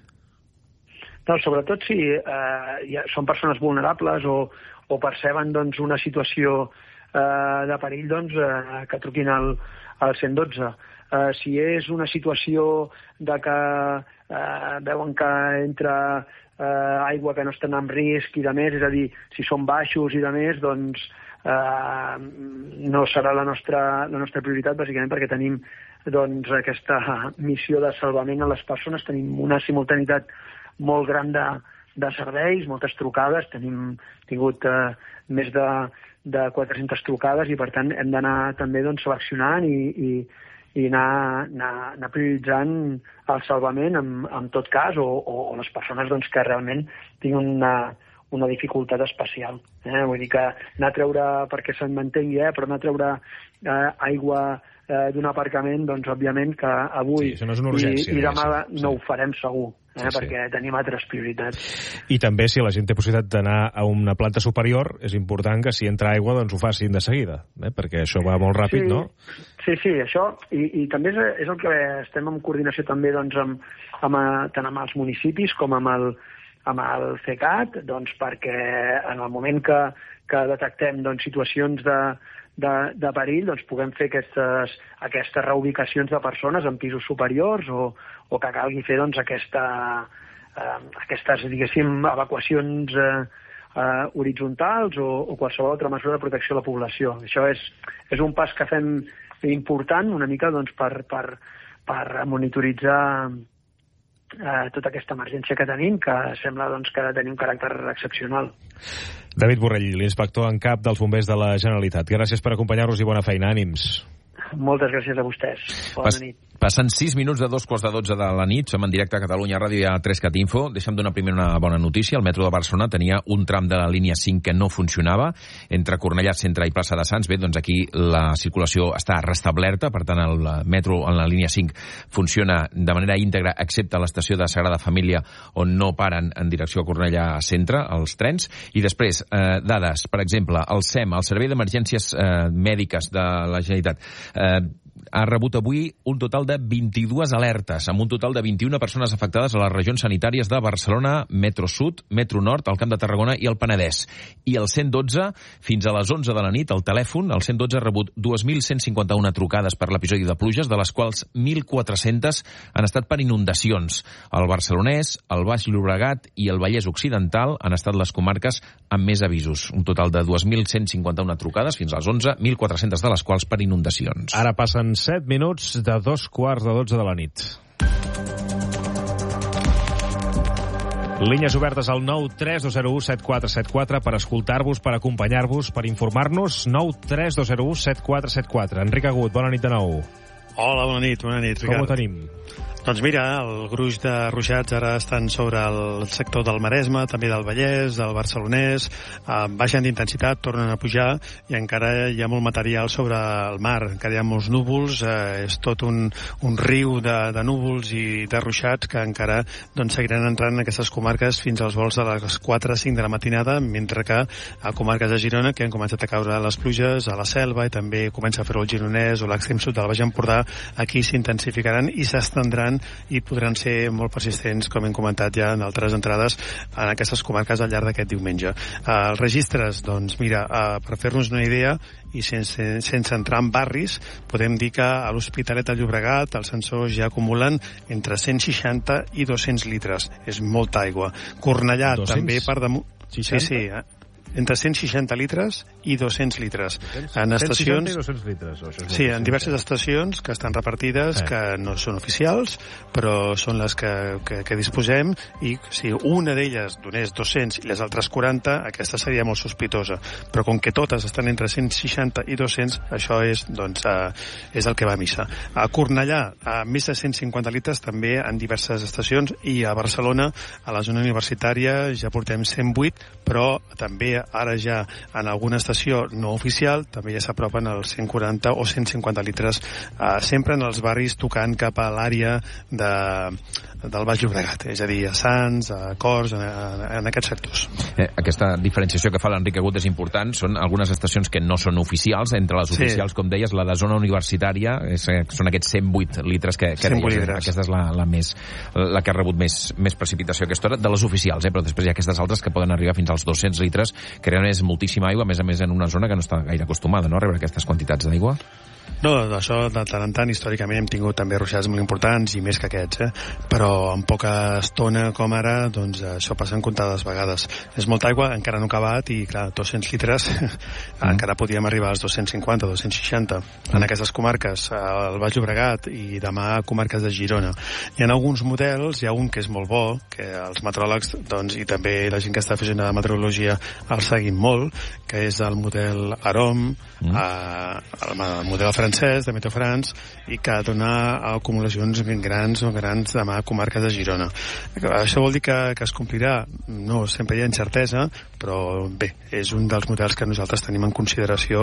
No, sobretot si eh, ja són persones vulnerables o, o perceben doncs, una situació eh, de perill, doncs, eh, que truquin al, al cent dotze. Eh, si és una situació de que eh, veuen que entra eh, aigua que no estan en risc i de més, és a dir, si són baixos i de més, doncs eh, no serà la nostra, la nostra prioritat, bàsicament perquè tenim doncs, aquesta missió de salvament a les persones, tenim una simultanitat molt gran de, de serveis, moltes trucades, tenim tingut eh, més de, de quatre-centes trucades i per tant hem d'anar també doncs, seleccionant i, i, i anar, anar, anar prioritzant el salvament en, en tot cas o, o, o les persones doncs, que realment tinguin una, una dificultat especial. Eh? Vull dir que anar a treure, perquè se'n mantengui, eh? però anar a treure eh, aigua eh, d'un aparcament, doncs òbviament que avui sí, no és una urgència, i, i demà sí. no ho farem segur. Eh, sí, perquè sí. tenim altres prioritats. I també, si la gent té possibilitat d'anar a una planta superior, és important que si entra aigua doncs ho facin de seguida, eh? perquè això va molt ràpid, sí, no? Sí, sí, això, i, i també és, és el que estem en coordinació també doncs, amb, amb, tant amb els municipis com amb el, amb el CECAT, doncs, perquè en el moment que, que detectem doncs, situacions de, de, de perill, doncs puguem fer aquestes, aquestes reubicacions de persones en pisos superiors o, o que calgui fer doncs, aquesta, eh, aquestes, diguéssim, evacuacions eh, eh, horitzontals o, o qualsevol altra mesura de protecció a la població. Això és, és un pas que fem important una mica doncs, per, per, per monitoritzar eh, tota aquesta emergència que tenim, que sembla doncs, que tenim un caràcter excepcional. David Borrell, l'inspector en cap dels bombers de la Generalitat. Gràcies per acompanyar-nos i bona feina. Ànims. Moltes gràcies a vostès. Bona Pas, nit. Passen sis minuts de dos quarts de dotze de la nit. Som en directe a Catalunya Ràdio i a tres cat info. Deixa'm donar primer una bona notícia. El metro de Barcelona tenia un tram de la línia cinc que no funcionava entre Cornellà Centre i Plaça de Sants. Bé, doncs aquí la circulació està restablerta, per tant el metro en la línia cinc funciona de manera íntegra, excepte a l'estació de Sagrada Família, on no paren en direcció a Cornellà Centre els trens. I després, eh, dades, per exemple, el S E M, el Servei d'Emergències eh, Mèdiques de la Generalitat, eh, ha rebut avui un total de vint-i-dues alertes, amb un total de vint-i-una persones afectades a les regions sanitàries de Barcelona, Metro Sud, Metro Nord, el Camp de Tarragona i el Penedès. I el cent dotze, fins a les onze de la nit, el telèfon, el cent dotze ha rebut dos mil cent cinquanta-una trucades per l'episodi de pluges, de les quals mil quatre-centes han estat per inundacions. El Barcelonès, el Baix Llobregat i el Vallès Occidental han estat les comarques amb més avisos. Un total de dos mil cent cinquanta-una trucades fins a les onze, mil quatre-centes de les quals per inundacions. Ara passen set minuts de dos quarts de dotze de la nit. Línies obertes al nou tres dos zero u set quatre set quatre per escoltar-vos, per acompanyar-vos, per informar-nos. nou tres dos zero u set quatre set quatre. Enric Agut, bona nit de nou. Hola, bona nit, bona nit, Ricard. Com ho tenim? Doncs mira, el gruix de ruixats ara estan sobre el sector del Maresme, també del Vallès, del Barcelonès, eh, baixen d'intensitat, tornen a pujar i encara hi ha molt material sobre el mar, encara hi ha molts núvols, eh, és tot un, un riu de, de núvols i de ruixats que encara doncs, seguiran entrant en aquestes comarques fins als vols de les quatre a cinc de la matinada, mentre que a comarques de Girona, que han començat a caure les pluges, a la Selva, i també comença a fer el Gironès o l'extrem sud del Baix Empordà, aquí s'intensificaran i s'estendran i podran ser molt persistents, com hem comentat ja en altres entrades, en aquestes comarques al llarg d'aquest diumenge. Uh, els registres, doncs mira, uh, per fer-nos una idea i sense, sense entrar en barris, podem dir que a l'Hospitalet de Llobregat els sensors ja acumulen entre cent seixanta i dos-cents litres. És molta aigua. Cornellà dos cents? també per damunt... Sí, sí, eh? entre cent seixanta litres i dos-cents litres. En estacions... cent seixanta i dos-cents litres. Oh, sí, en diverses estacions que estan repartides, eh. que no són oficials, però són les que, que, que disposem, i si una d'elles donés dos-cents i les altres quaranta, aquesta seria molt sospitosa. Però com que totes estan entre cent seixanta i dos-cents, això és, doncs, eh, és el que va a missa. A Cornellà, a més de cent cinquanta litres, també en diverses estacions, i a Barcelona, a la zona universitària, ja portem cent vuit, però també ara ja en alguna estació no oficial també ja s'apropen als cent quaranta o cent cinquanta litres, eh, sempre en els barris tocant cap a l'àrea de, del Baix Llobregat, és a dir, a Sants, a Cors, en, en aquests sectors. Eh, aquesta diferenciació que fa l'Enric Agut és important, són algunes estacions que no són oficials, entre les oficials, sí. com deies, la de zona universitària, és, són aquests cent vuit litres que, que deies, litres. Aquesta és la, la, més, la que ha rebut més, més precipitació a aquesta hora, de les oficials, eh? Però després hi ha aquestes altres que poden arribar fins als dos-cents litres, que realment és moltíssima aigua, a més a més en una zona que no està gaire acostumada, no?, a rebre aquestes quantitats d'aigua. No, d'això de tant en tant històricament hem tingut també ruixats molt importants i més que aquests, eh? Però en poca estona com ara, doncs això passa en comptades vegades. És molta aigua, encara no ha acabat, i clar, dos-cents litres mm. encara podíem arribar als dos-cents cinquanta, dos-cents seixanta en aquestes comarques, al Baix Llobregat i demà a comarques de Girona. Hi ha alguns models, hi ha un que és molt bo, que els meteoròlegs, doncs, i també la gent que està aficionada a meteorologia el seguim molt, que és el model Arom, mm. eh, el, el model francès, de Meteo France, i que dona acumulacions grans o grans demà a comarques de Girona. Això vol dir que, que es complirà? No, sempre hi ha incertesa, però bé, és un dels models que nosaltres tenim en consideració,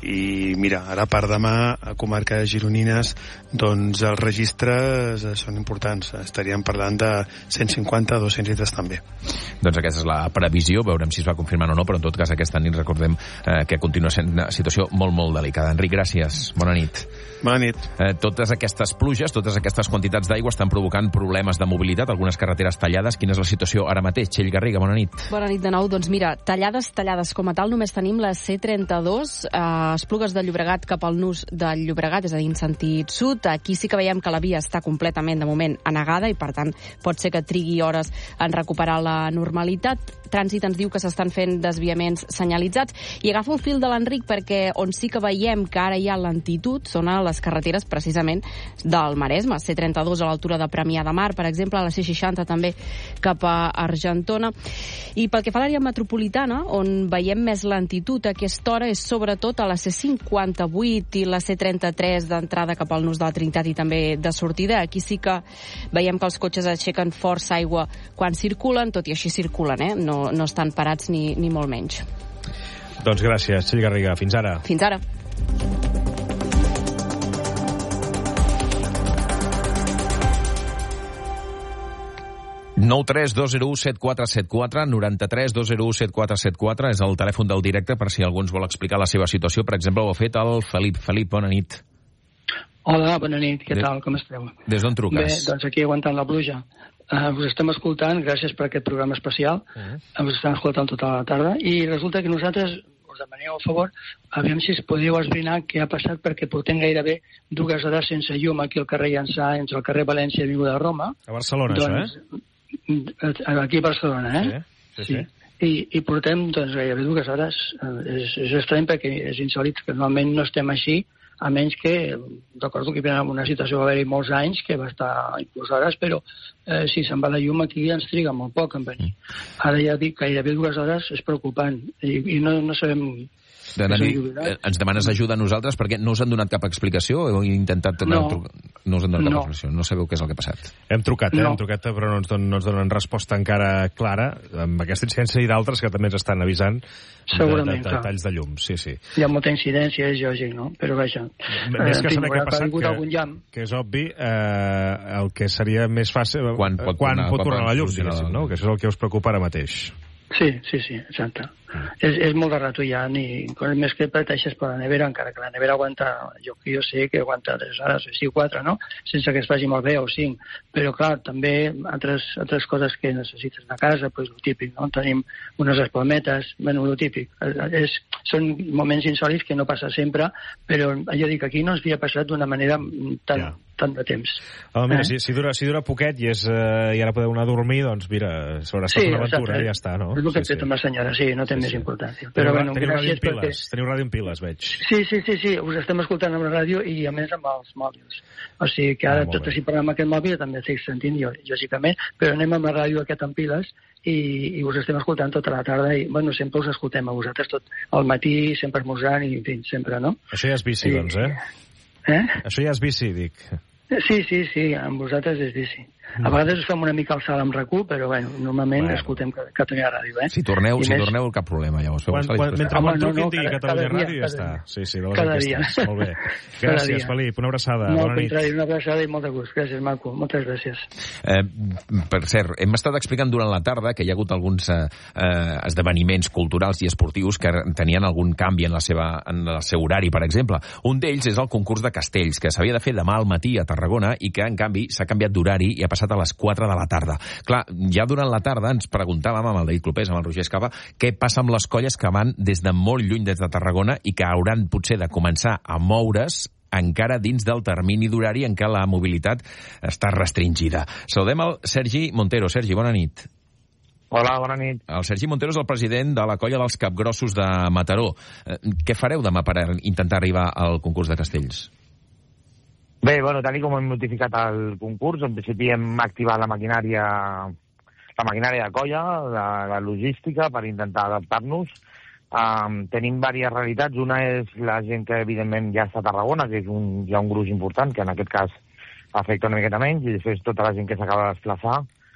i mira, ara per demà a comarques gironines, doncs els registres són importants, estaríem parlant de cent cinquanta a dos-cents litres també. Doncs aquesta és la previsió, veurem si es va confirmant o no, però en tot cas aquesta nit recordem eh, que continua sent una situació molt, molt delicada. Enric, gràcies. Bona nit. Bona nit. Eh, totes aquestes pluges, totes aquestes quantitats d'aigua estan provocant problemes de mobilitat, algunes carreteres tallades. Quina és la situació ara mateix? Txell Garriga, bona nit. Bona nit de nou. Doncs mira, tallades, tallades com a tal, només tenim la C trenta-dos, eh, Esplugues de Llobregat cap al nus del Llobregat, és a dir, en sentit sud. Aquí sí que veiem que la via està completament, de moment, anegada, i per tant pot ser que trigui hores en recuperar la normalitat. Trànsit ens diu que s'estan fent desviaments senyalitzats, i agafo el fil de l'Enric perquè on sí que veiem que ara hi ha lentitud són a les carreteres precisament del Maresme, C trenta-dos a l'altura de Premià de Mar, per exemple, a la C seixanta també cap a Argentona. I pel que fa a l'àrea metropolitana, on veiem més lentitud a aquesta hora, és sobretot a la C cinquanta-vuit i la C trenta-tres d'entrada cap al nus de la Trinitat i també de sortida. Aquí sí que veiem que els cotxes aixequen força aigua quan circulen, tot i així circulen, eh? No, no estan parats ni, ni molt menys. Doncs gràcies, Txell Garriga. Fins ara. Fins ara. nou tres dos zero u set quatre set quatre, noranta-tres dos zero u set quatre set quatre és el telèfon del directe per si algú ens vol explicar la seva situació. Per exemple, ho ha fet el Felip. Felip, bona nit. Hola, bona nit. Què de... tal? Com esteu? Des d'on truques? Bé, doncs aquí aguantant la pluja. Uh, us estem escoltant, gràcies per aquest programa especial. Uh-huh. Us estem escoltant tota la tarda. I resulta que nosaltres us demaneu a favor, aviam si es podeu esbrinar què ha passat, perquè portem gairebé dues hores sense llum aquí al carrer Llançà, entre el carrer València i Avinguda de Roma. A Barcelona, doncs, això, eh? Aquí a Barcelona, eh? Sí, sí, sí. I, i portem doncs, gairebé dues hores. És, és estrany perquè és insòlit, que normalment no estem així, a menys que, recordo que en una situació va haver-hi molts anys que va estar inclús hores, però eh, si se'n va la llum aquí ens triga molt poc en venir. Ara ja dic que gairebé dues hores és preocupant i, i no, no sabem... Dani, ens demanes ajuda a nosaltres perquè no us han donat cap explicació? Heu intentat... No, no us han donat no. cap explicació, no sabeu què és el que ha passat. Hem trucat, eh? No. Hem trucat, però no ens, don, no ens donen resposta encara clara amb aquesta incidència i d'altres que també ens estan avisant segurament, de, de, de talls de llum. Sí, sí. Hi ha molta incidència, és lògic, no? Però vaja... Més que saber què ha passat, que, que és obvi, eh, el que seria més fàcil... Quan pot quan tornar, pot tornar quan la llum, diguéssim, no? Que això és el que us preocupa ara mateix. Sí, sí, sí, exacte. Mm. És, és molt de ratollant i més que pateixes per la nevera, encara que la nevera aguanta, jo, jo sé que aguanta tres hores, o sí, quatre, no? Sense que es faci malbé, o cinc. Però, clar, també altres, altres coses que necessites de casa, doncs el típic, no? Tenim unes espalmetes, bueno, el típic. És, són moments insòlits que no passa sempre, però jo dic, aquí no ens havia passat d'una manera tan... Yeah. tant de temps. Oh, mira, eh? si, si, dura, si dura poquet i, és, uh, i ara podeu anar a dormir, doncs mira, s'haurà estat sí, una aventura i ja està, no? És el que sí, he fet sí. amb la senyora, sí, no té sí, sí. més importància. Però, teniu, bueno, teniu ràdio en piles, perquè... teniu ràdio en piles, veig. Sí, sí, sí, sí, us estem escoltant amb la ràdio i a més amb els mòbils. O sigui que ara, ah, tot així parlant amb aquest mòbil, també estic sentint, jo, lògicament, però anem amb la ràdio aquest en piles i, i us estem escoltant tota la tarda i, bueno, sempre us escoltem a vosaltres tot el matí, sempre esmorzant i, en fi, sempre, no? Això ja és bici, sí. doncs, eh? Eh? Això ja és bici, dic. Sí, sí, sí, amb vosaltres és bici. A vegades us fem una mica al salt amb R A C U, però bueno, normalment bueno. escoltem Catalunya Ràdio, eh? Si torneu, I si més... torneu, cap problema, llavors. Quan, quan, mentre quan truquin, no, no, digui cada, Catalunya cada Ràdio i ja està. Sí, sí, de les cada enquestes. Dia. Molt bé. Gràcies, Felip, una abraçada. No, bona nit. Contrari, una abraçada i molt de gust. Gràcies, Marco. Moltes gràcies. Eh, per cert, hem estat explicant durant la tarda que hi ha hagut alguns eh, esdeveniments culturals i esportius que tenien algun canvi en, la seva, en el seu horari, per exemple. Un d'ells és el concurs de castells, que s'havia de fer demà al matí a Tarragona i que, en canvi, s'ha canviat d'horari i ha passat a les quatre de la tarda. Clar, ja durant la tarda ens preguntàvem amb el David Clopés, amb el Roger Escapa, què passa amb les colles que van des de molt lluny des de Tarragona i que hauran potser de començar a moure's encara dins del termini d'horari en què la mobilitat està restringida. Saludem el Sergi Montero. Sergi, bona nit. Hola, bona nit. El Sergi Montero és el president de la colla dels Capgrossos de Mataró. Què fareu demà per intentar arribar al concurs de castells? Bé, bueno, tal com hem notificat el concurs, en principi hem activat la maquinària, la maquinària de colla, la, la logística, per intentar adaptar-nos. Um, tenim diverses realitats. Una és la gent que, evidentment, ja està a Tarragona, que és un, hi ha un gruix important, que en aquest cas afecta una miqueta menys, i després tota la gent que s'acaba de desplaçar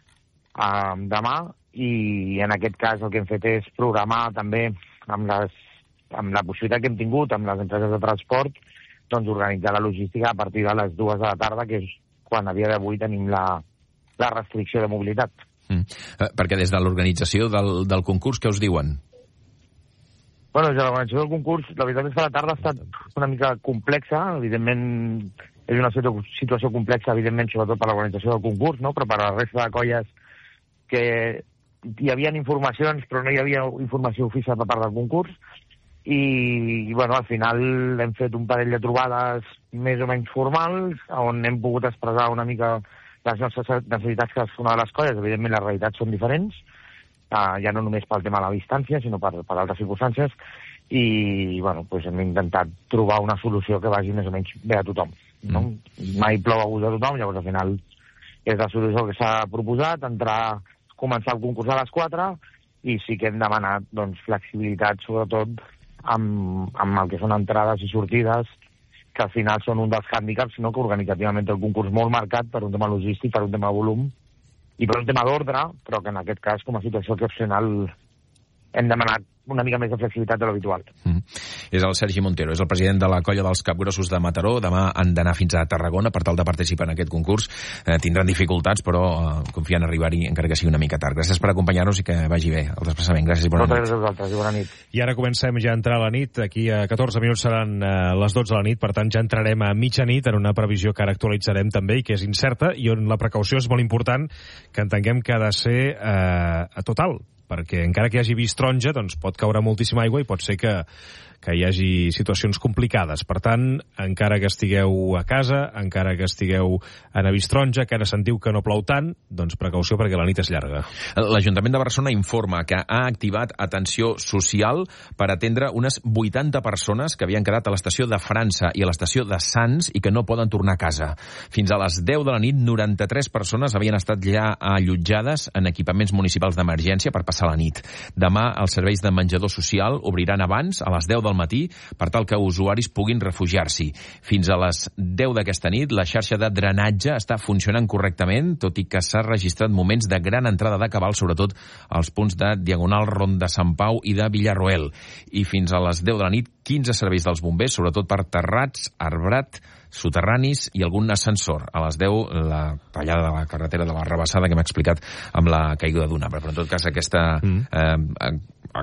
um, demà, i en aquest cas el que hem fet és programar també amb, les, amb la possibilitat que hem tingut, amb les empreses de transport, doncs organitzar la logística a partir de les dues de la tarda, que és quan a dia d'avui tenim la, la restricció de mobilitat. Mm. Eh, perquè des de l'organització del, del concurs, què us diuen? Bueno, des de l'organització del concurs, la veritat és que la tarda ha estat una mica complexa, evidentment és una situació complexa, evidentment, sobretot per l'organització del concurs, no? Però per a la resta de colles que hi havia informacions, però no hi havia informació oficial per part del concurs, i, bueno, al final hem fet un parell de trobades més o menys formals, on hem pogut expressar una mica les nostres necessitats que una de les colles. Evidentment, les realitats són diferents, uh, ja no només pel tema de la distància, sinó per, per altres circumstàncies, i, bueno, pues hem intentat trobar una solució que vagi més o menys bé a tothom. No? Mm. Mai plou a gust de tothom, llavors al final és la solució que s'ha proposat, entrar, començar el concurs a les quatre, i sí que hem demanat, doncs, flexibilitat, sobretot, Amb, amb el que són entrades i sortides, que al final són un dels hàndicaps, no? Que organitzativament té el concurs molt marcat per un tema logístic, per un tema de volum i per un tema d'ordre, però que en aquest cas, com a situació excepcional, hem demanat una mica més de flexibilitat de l'habitual. Mm. És el Sergi Montero, és el president de la colla dels Capgrossos de Mataró. Demà han d'anar fins a Tarragona per tal de participar en aquest concurs. Eh, tindran dificultats, però eh, confien en arribar-hi, encara que sigui una mica tard. Gràcies per acompanyar-nos i que vagi bé el desplaçament. Gràcies i bona Moltes nit. gràcies a vosaltres i bona nit. I ara comencem ja a entrar a la nit. Aquí a catorze minuts seran eh, les dotze de la nit, per tant ja entrarem a mitjanit en una previsió que ara actualitzarem també i que és incerta i on la precaució és molt important, que entenguem que ha de ser eh, a total, perquè encara que hi hagi vist taronja, doncs pot caure moltíssima aigua i pot ser que, que hi hagi situacions complicades. Per tant, encara que estigueu a casa, encara que estigueu en avís taronja, que ara sentiu que no plou tant, doncs precaució perquè la nit és llarga. L'Ajuntament de Barcelona informa que ha activat atenció social per atendre unes vuitanta persones que havien quedat a l'estació de França i a l'estació de Sants i que no poden tornar a casa. Fins a les deu de la nit, noranta-tres persones havien estat ja allotjades en equipaments municipals d'emergència per passar la nit. Demà els serveis de menjador social obriran abans, a les deu del matí, per tal que usuaris puguin refugiar-s'hi. Fins a les deu d'aquesta nit, la xarxa de drenatge està funcionant correctament, tot i que s'ha registrat moments de gran entrada de cabal, sobretot als punts de Diagonal, Ronda Sant Pau i de Villarroel. I fins a les deu de la nit, quinze serveis dels bombers, sobretot per terrats, arbrat, soterranis i algun ascensor. A les deu, la tallada de la carretera de la Rabassada que m'ha explicat amb la caiguda d'un arbre. Però en tot cas, aquesta mm. eh,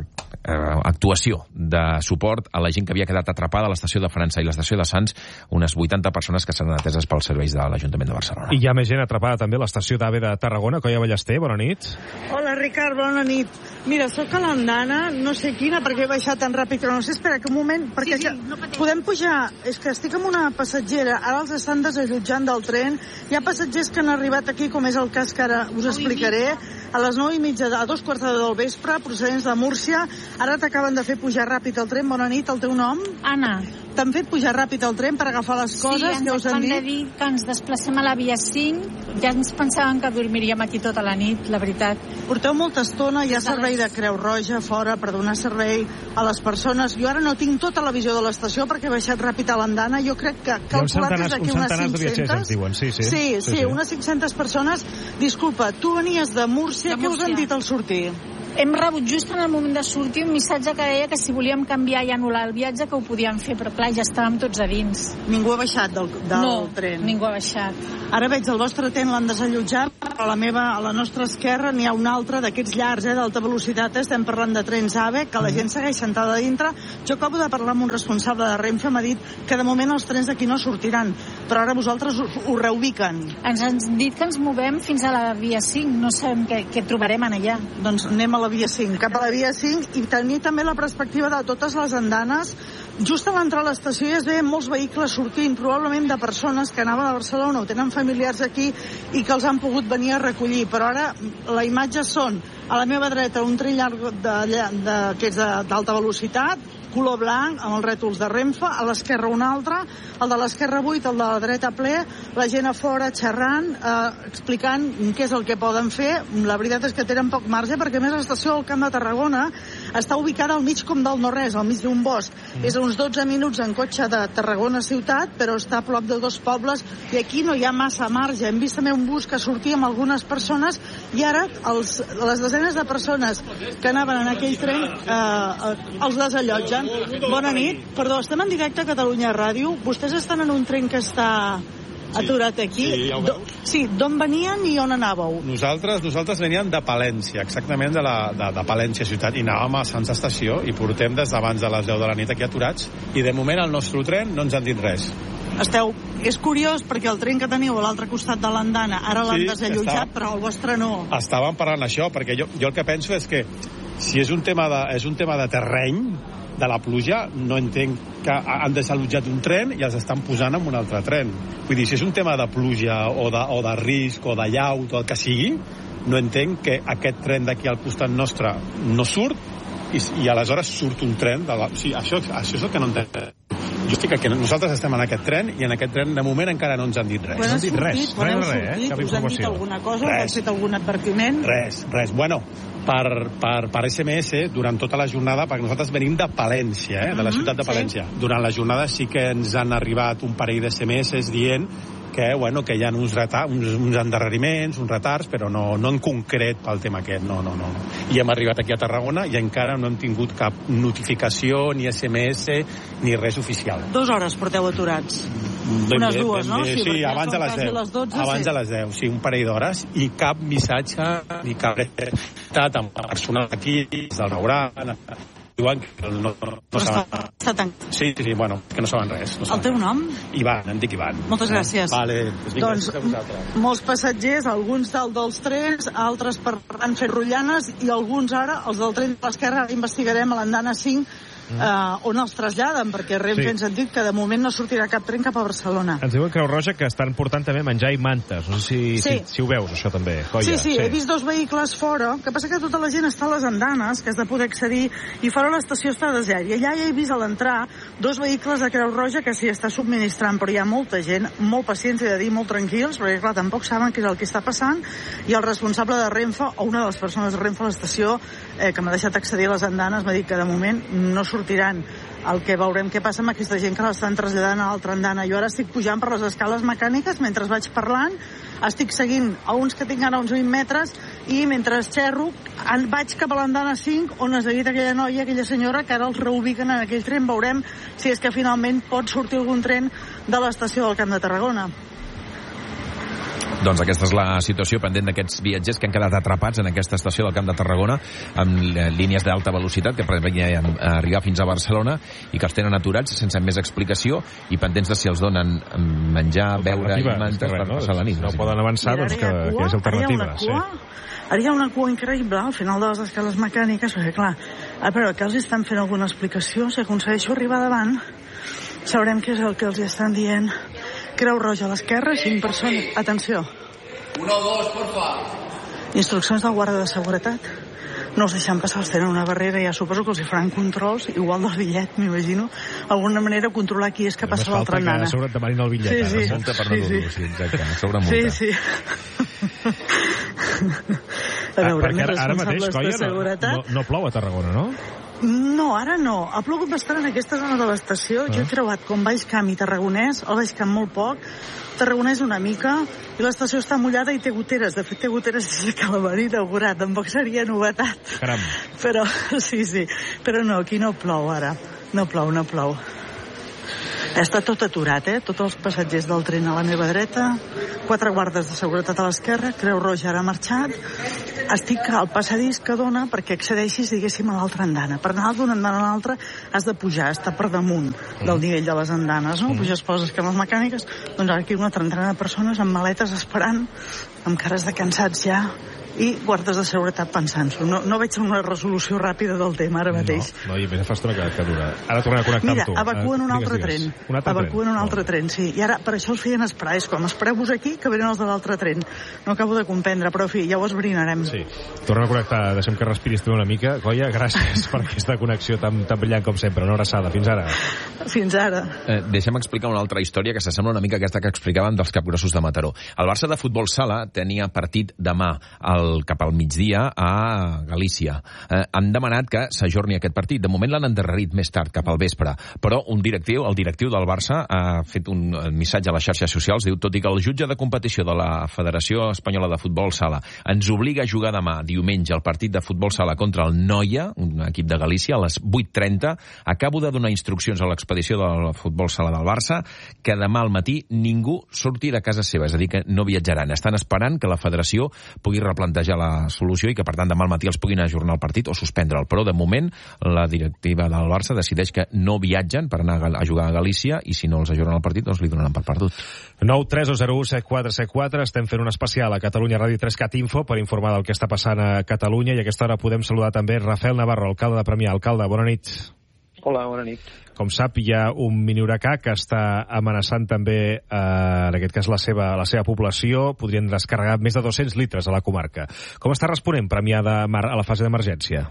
actuació de suport a la gent que havia quedat atrapada a l'estació de França i l'estació de Sants, unes vuitanta persones que seran ateses pels serveis de l'Ajuntament de Barcelona. I hi ha més gent atrapada també a l'estació d'AVE de Tarragona. Colla Ballester, bona nit. Hola, Ricard, bona nit. Mira, sóc a l'andana, no sé quina, perquè he baixat tan ràpid, però no sé, espera, que un moment, perquè sí, sí, no podem pujar. És que estic amb una passatgera, ara els estan desallotjant del tren, hi ha passatgers que han arribat aquí, com és el cas que ara us explicaré, a les nou i mitja, a dos quarts de del vespre, procedents de Múrcia. Ara t'acaben de fer pujar ràpid el tren. Bona nit, el teu nom? Anna. T'han fet pujar ràpid el tren per agafar les coses? Sí, que us han dit? Sí, ens van dir que ens desplacem a la via cinc. Ja ens pensàvem que dormiríem aquí tota la nit, la veritat. Porteu molta estona, hi ha servei de Creu Roja fora per donar servei a les persones. Jo ara no tinc tota la visió de l'estació perquè he baixat ràpid a l'andana. Jo crec que calculat des d'aquí unes cinc-centes... Diuen. Sí, sí. Sí, sí, sí, sí, unes cinc-centes persones. Disculpa, tu venies de Múrcia, què us han dit al sortir? Hem rebut just en el moment de sortir un missatge que deia que si volíem canviar i anul·lar el viatge que ho podíem fer, però clar, ja estàvem tots a dins. Ningú ha baixat del, del no, tren? No, ningú ha baixat. Ara veig el vostre tren l'han desallotjat, però a la, meva, a la nostra esquerra n'hi ha un altre d'aquests llargs, eh, d'alta velocitat. Estem parlant de trens AVE, que la gent segueix sentada dintre. Jo acabo de parlar amb un responsable de Renfe, m'ha dit que de moment els trens d'aquí no sortiran, però ara vosaltres ho, ho reubiquen. Ens han dit que ens movem fins a la via cinc, no sabem què, què trobarem en allà. Doncs anem a la via cinc, cap a la via cinc, i tenir també la perspectiva de totes les andanes. Just a l'entrar a l'estació ja es veien molts vehicles sortint, probablement de persones que anaven a Barcelona o tenen familiars aquí i que els han pogut venir a recollir, però ara la imatge són a la meva dreta un tren llarg de, de, de, que és d'alta velocitat, color blanc, amb els rètols de Renfe, a l'esquerra un altre, el de l'esquerra vuit, el de la dreta ple, la gent a fora xerrant, eh, explicant què és el que poden fer. La veritat és que tenen poc marge, perquè a més l'estació del Camp de Tarragona està ubicada al mig com del no-res, al mig d'un bosc. Mm. És a uns dotze minuts en cotxe de Tarragona ciutat, però està a prop de dos pobles, i aquí no hi ha massa marge. Hem vist també un bus que sortia amb algunes persones, i ara els, les desenes de persones que anaven en aquell tren eh, els desallotgen. Bona nit. Perdó, estem en directe a Catalunya Ràdio. Vostès estan en un tren que està aturat aquí. Sí, ja ho veus. Sí, d'on venien i on anàveu? Nosaltres nosaltres veníem de Palència, exactament de, la, de, de Palència ciutat, i anàvem a Sants Estació i portem des d'abans de les deu de la nit aquí aturats, i de moment al nostre tren no ens han dit res. Esteu... És curiós perquè el tren que teniu a l'altre costat de l'andana ara l'han sí, desallotjat, estava... però el vostre no. Estàvem parlant això, perquè jo, jo el que penso és que si és un tema de, és un tema de terreny, de la pluja, no entenc que han desallotjat un tren i els estan posant en un altre tren. Vull dir, si és un tema de pluja o de, o de risc o de llaut o el que sigui, no entenc que aquest tren d'aquí al costat nostre no surt i, i aleshores surt un tren de la... O sigui, això, això és el que no entenc. Jo estic aquí, nosaltres estem en aquest tren i en aquest tren de moment encara no ens han dit res. Quan no han dit res, quan heu sortit, eh? Us han dit alguna cosa? Res. Us han fet algun advertiment? Res, res. Bueno, per, per, per S M S, durant tota la jornada, perquè nosaltres venim de Palència, eh? de la ciutat de Palència. Sí. Durant la jornada sí que ens han arribat un parell d'S M S dient que, bueno, que hi ha uns, retard, uns, uns endarreriments, uns retards, però no, no en concret pel tema aquest, no, no, no. I hem arribat aquí a Tarragona i encara no hem tingut cap notificació, ni S M S, ni res oficial. Dues hores porteu aturats. Ben Unes bé, dues, ben no? Bé, sí, sí, abans de les deu. Les dotze, abans sí. de les deu, sí, un parell d'hores, i cap missatge, ni cap estat amb personal aquí, del restaurant, diuen que no, no, no saben... Està, està tancat. Sí, sí, sí, bueno, que no saben res. No saben. El teu nom? Ivan, em dic Ivan. Moltes gràcies. Eh? Vale, doncs, vinga, doncs molts passatgers, alguns del, dels trens, altres per, han fet rotllanes, i alguns ara, els del tren de l'esquerra, investigarem a l'andana cinc, Uh, on els traslladen, perquè Renfe sí. ens han dit que de moment no sortirà cap tren cap a Barcelona. Ens diuen Creu Roja que estan portant també menjar i mantes. No sé si, sí. si, si ho veus, això també. Colla. Sí, sí, sí, he vist dos vehicles fora. El que passa que tota la gent està a les andanes, que has de poder accedir, i fora l'estació està desert. I allà ja he vist a l'entrar dos vehicles de Creu Roja que s'hi està subministrant, però hi ha molta gent, molt pacients, he de dir, molt tranquils, perquè clar, tampoc saben què és el que està passant, i el responsable de Renfe, o una de les persones de Renfe a l'estació, eh, que m'ha deixat accedir a les andanes, m'ha dit que de moment no sortiran. El que veurem què passa amb aquesta gent que l'estan traslladant a l'altra andana. Jo ara estic pujant per les escales mecàniques mentre vaig parlant, estic seguint a uns que tinc ara uns vint metres, i mentre xerro vaig cap a l'andana cinc, on es dedica aquella noia, aquella senyora, que ara els reubiquen en aquell tren. Veurem si és que finalment pot sortir algun tren de l'estació del Camp de Tarragona. Doncs aquesta és la situació pendent d'aquests viatgers que han quedat atrapats en aquesta estació del Camp de Tarragona amb línies d'alta velocitat que preveien arribar fins a Barcelona i que els tenen aturats sense més explicació i pendents de si els donen menjar, beure i mantes per passar la nit. No poden avançar, doncs que, que és alternativa. Sí. Ara hi ha una cua increïble al final de les escales mecàniques, perquè clar, però que els estan fent alguna explicació, si aconsegueixo arribar davant, sabrem què és el que els estan dient. Creu Roja a l'esquerra, cinc persones. Atenció. Uno, dos, porfa. Instruccions del guarda de seguretat. No els deixen passar, els tenen una barrera, ja suposo que els hi faran controls, igual del bitllet, m'imagino, alguna manera de controlar qui és que passa l'altra nana. Només falta que a sobre et demanin el bitllet, sí, sí. eh? Multa per no dur-lo, sí, exacte, a sobre multa. Sí, sí. A veure, ah, més ara mateix, responsables colla, de seguretat... No, no plou a Tarragona, no? No, ara no. Ha plogut bastant en aquesta zona de l'estació. Ah. Jo he creuat com Baix Camp i Tarragonès, el Baix Camp molt poc, Tarragonès una mica, i l'estació està mullada i té goteres. De fet, té goteres des que la van inaugurar. Tampoc seria novetat. Caram. Però, sí, sí. Però no, aquí no plou ara. No plou, no plou. Està tot aturat, eh? Tots els passatgers del tren a la meva dreta, quatre guardes de seguretat a l'esquerra, Creu Roja ara ha marxat. Estic al passadís que dona perquè accedeixis, diguéssim, a l'altra andana. Per anar d'una andana a l'altra has de pujar, està per damunt del nivell de les andanes, no? Puges poses cames mecàniques, doncs aquí una trentena de persones amb maletes esperant, amb cares de cansats ja, i guardes de seguretat pensant-s'ho. No, no veig una resolució ràpida del tema ara mateix. No, no i més fa estona que, que dura. Ara tornem a connectar Mira, amb tu. Mira, evacuen un altre digues, tren. Digues. Un altre evacuen tren. un altre no. tren, sí. I ara, per això us feien esperar. És com, espereu-vos aquí, que venen els de l'altre tren. No acabo de comprendre, però, en fi, ja ho esbrinarem. Sí. Tornem a connectar. Deixem que respiris tu una mica. Colla, gràcies per aquesta connexió tan, tan brillant com sempre. Una abraçada. Fins ara. Fins ara. Eh, deixa'm explicar una altra història que s'assembla una mica a aquesta que explicàvem dels capgrossos de Mataró. El Barça de futbol sala tenia partit demà al, cap al migdia a Galícia. Eh, han demanat que s'ajorni aquest partit. De moment l'han endarrerit més tard, cap al vespre. Però un directiu, el directiu del Barça, ha fet un missatge a les xarxes socials, diu, tot i que el jutge de competició de la Federació Espanyola de Futbol Sala ens obliga a jugar demà, diumenge, el partit de futbol sala contra el Noia, un equip de Galícia, a les vuit trenta, acabo de donar instruccions a l'expedició del futbol sala del Barça que demà al matí ningú surti de casa seva, és a dir, que no viatjaran. Estan esperant que la federació pugui replantejar la solució i que, per tant, demà al matí els puguin ajornar el partit o suspendre'l. Però, de moment, la directiva del Barça decideix que no viatgen per anar a jugar a Galícia i, si no els ajornen el partit, doncs li donaran per perdut. nou tres zero u set quatre set quatre. Estem fent un especial a Catalunya Ràdio tres Cat Info per informar del que està passant a Catalunya, i a aquesta hora podem saludar també Rafael Navarro, alcalde de Premià. Alcalde, bona nit. Hola, bona nit. Com sap, hi ha un mini huracà que està amenaçant també, eh, en aquest cas, la seva, la seva població. Podrien descarregar més de dos-cents litres a la comarca. Com està responent Premià de Mar a la fase d'emergència?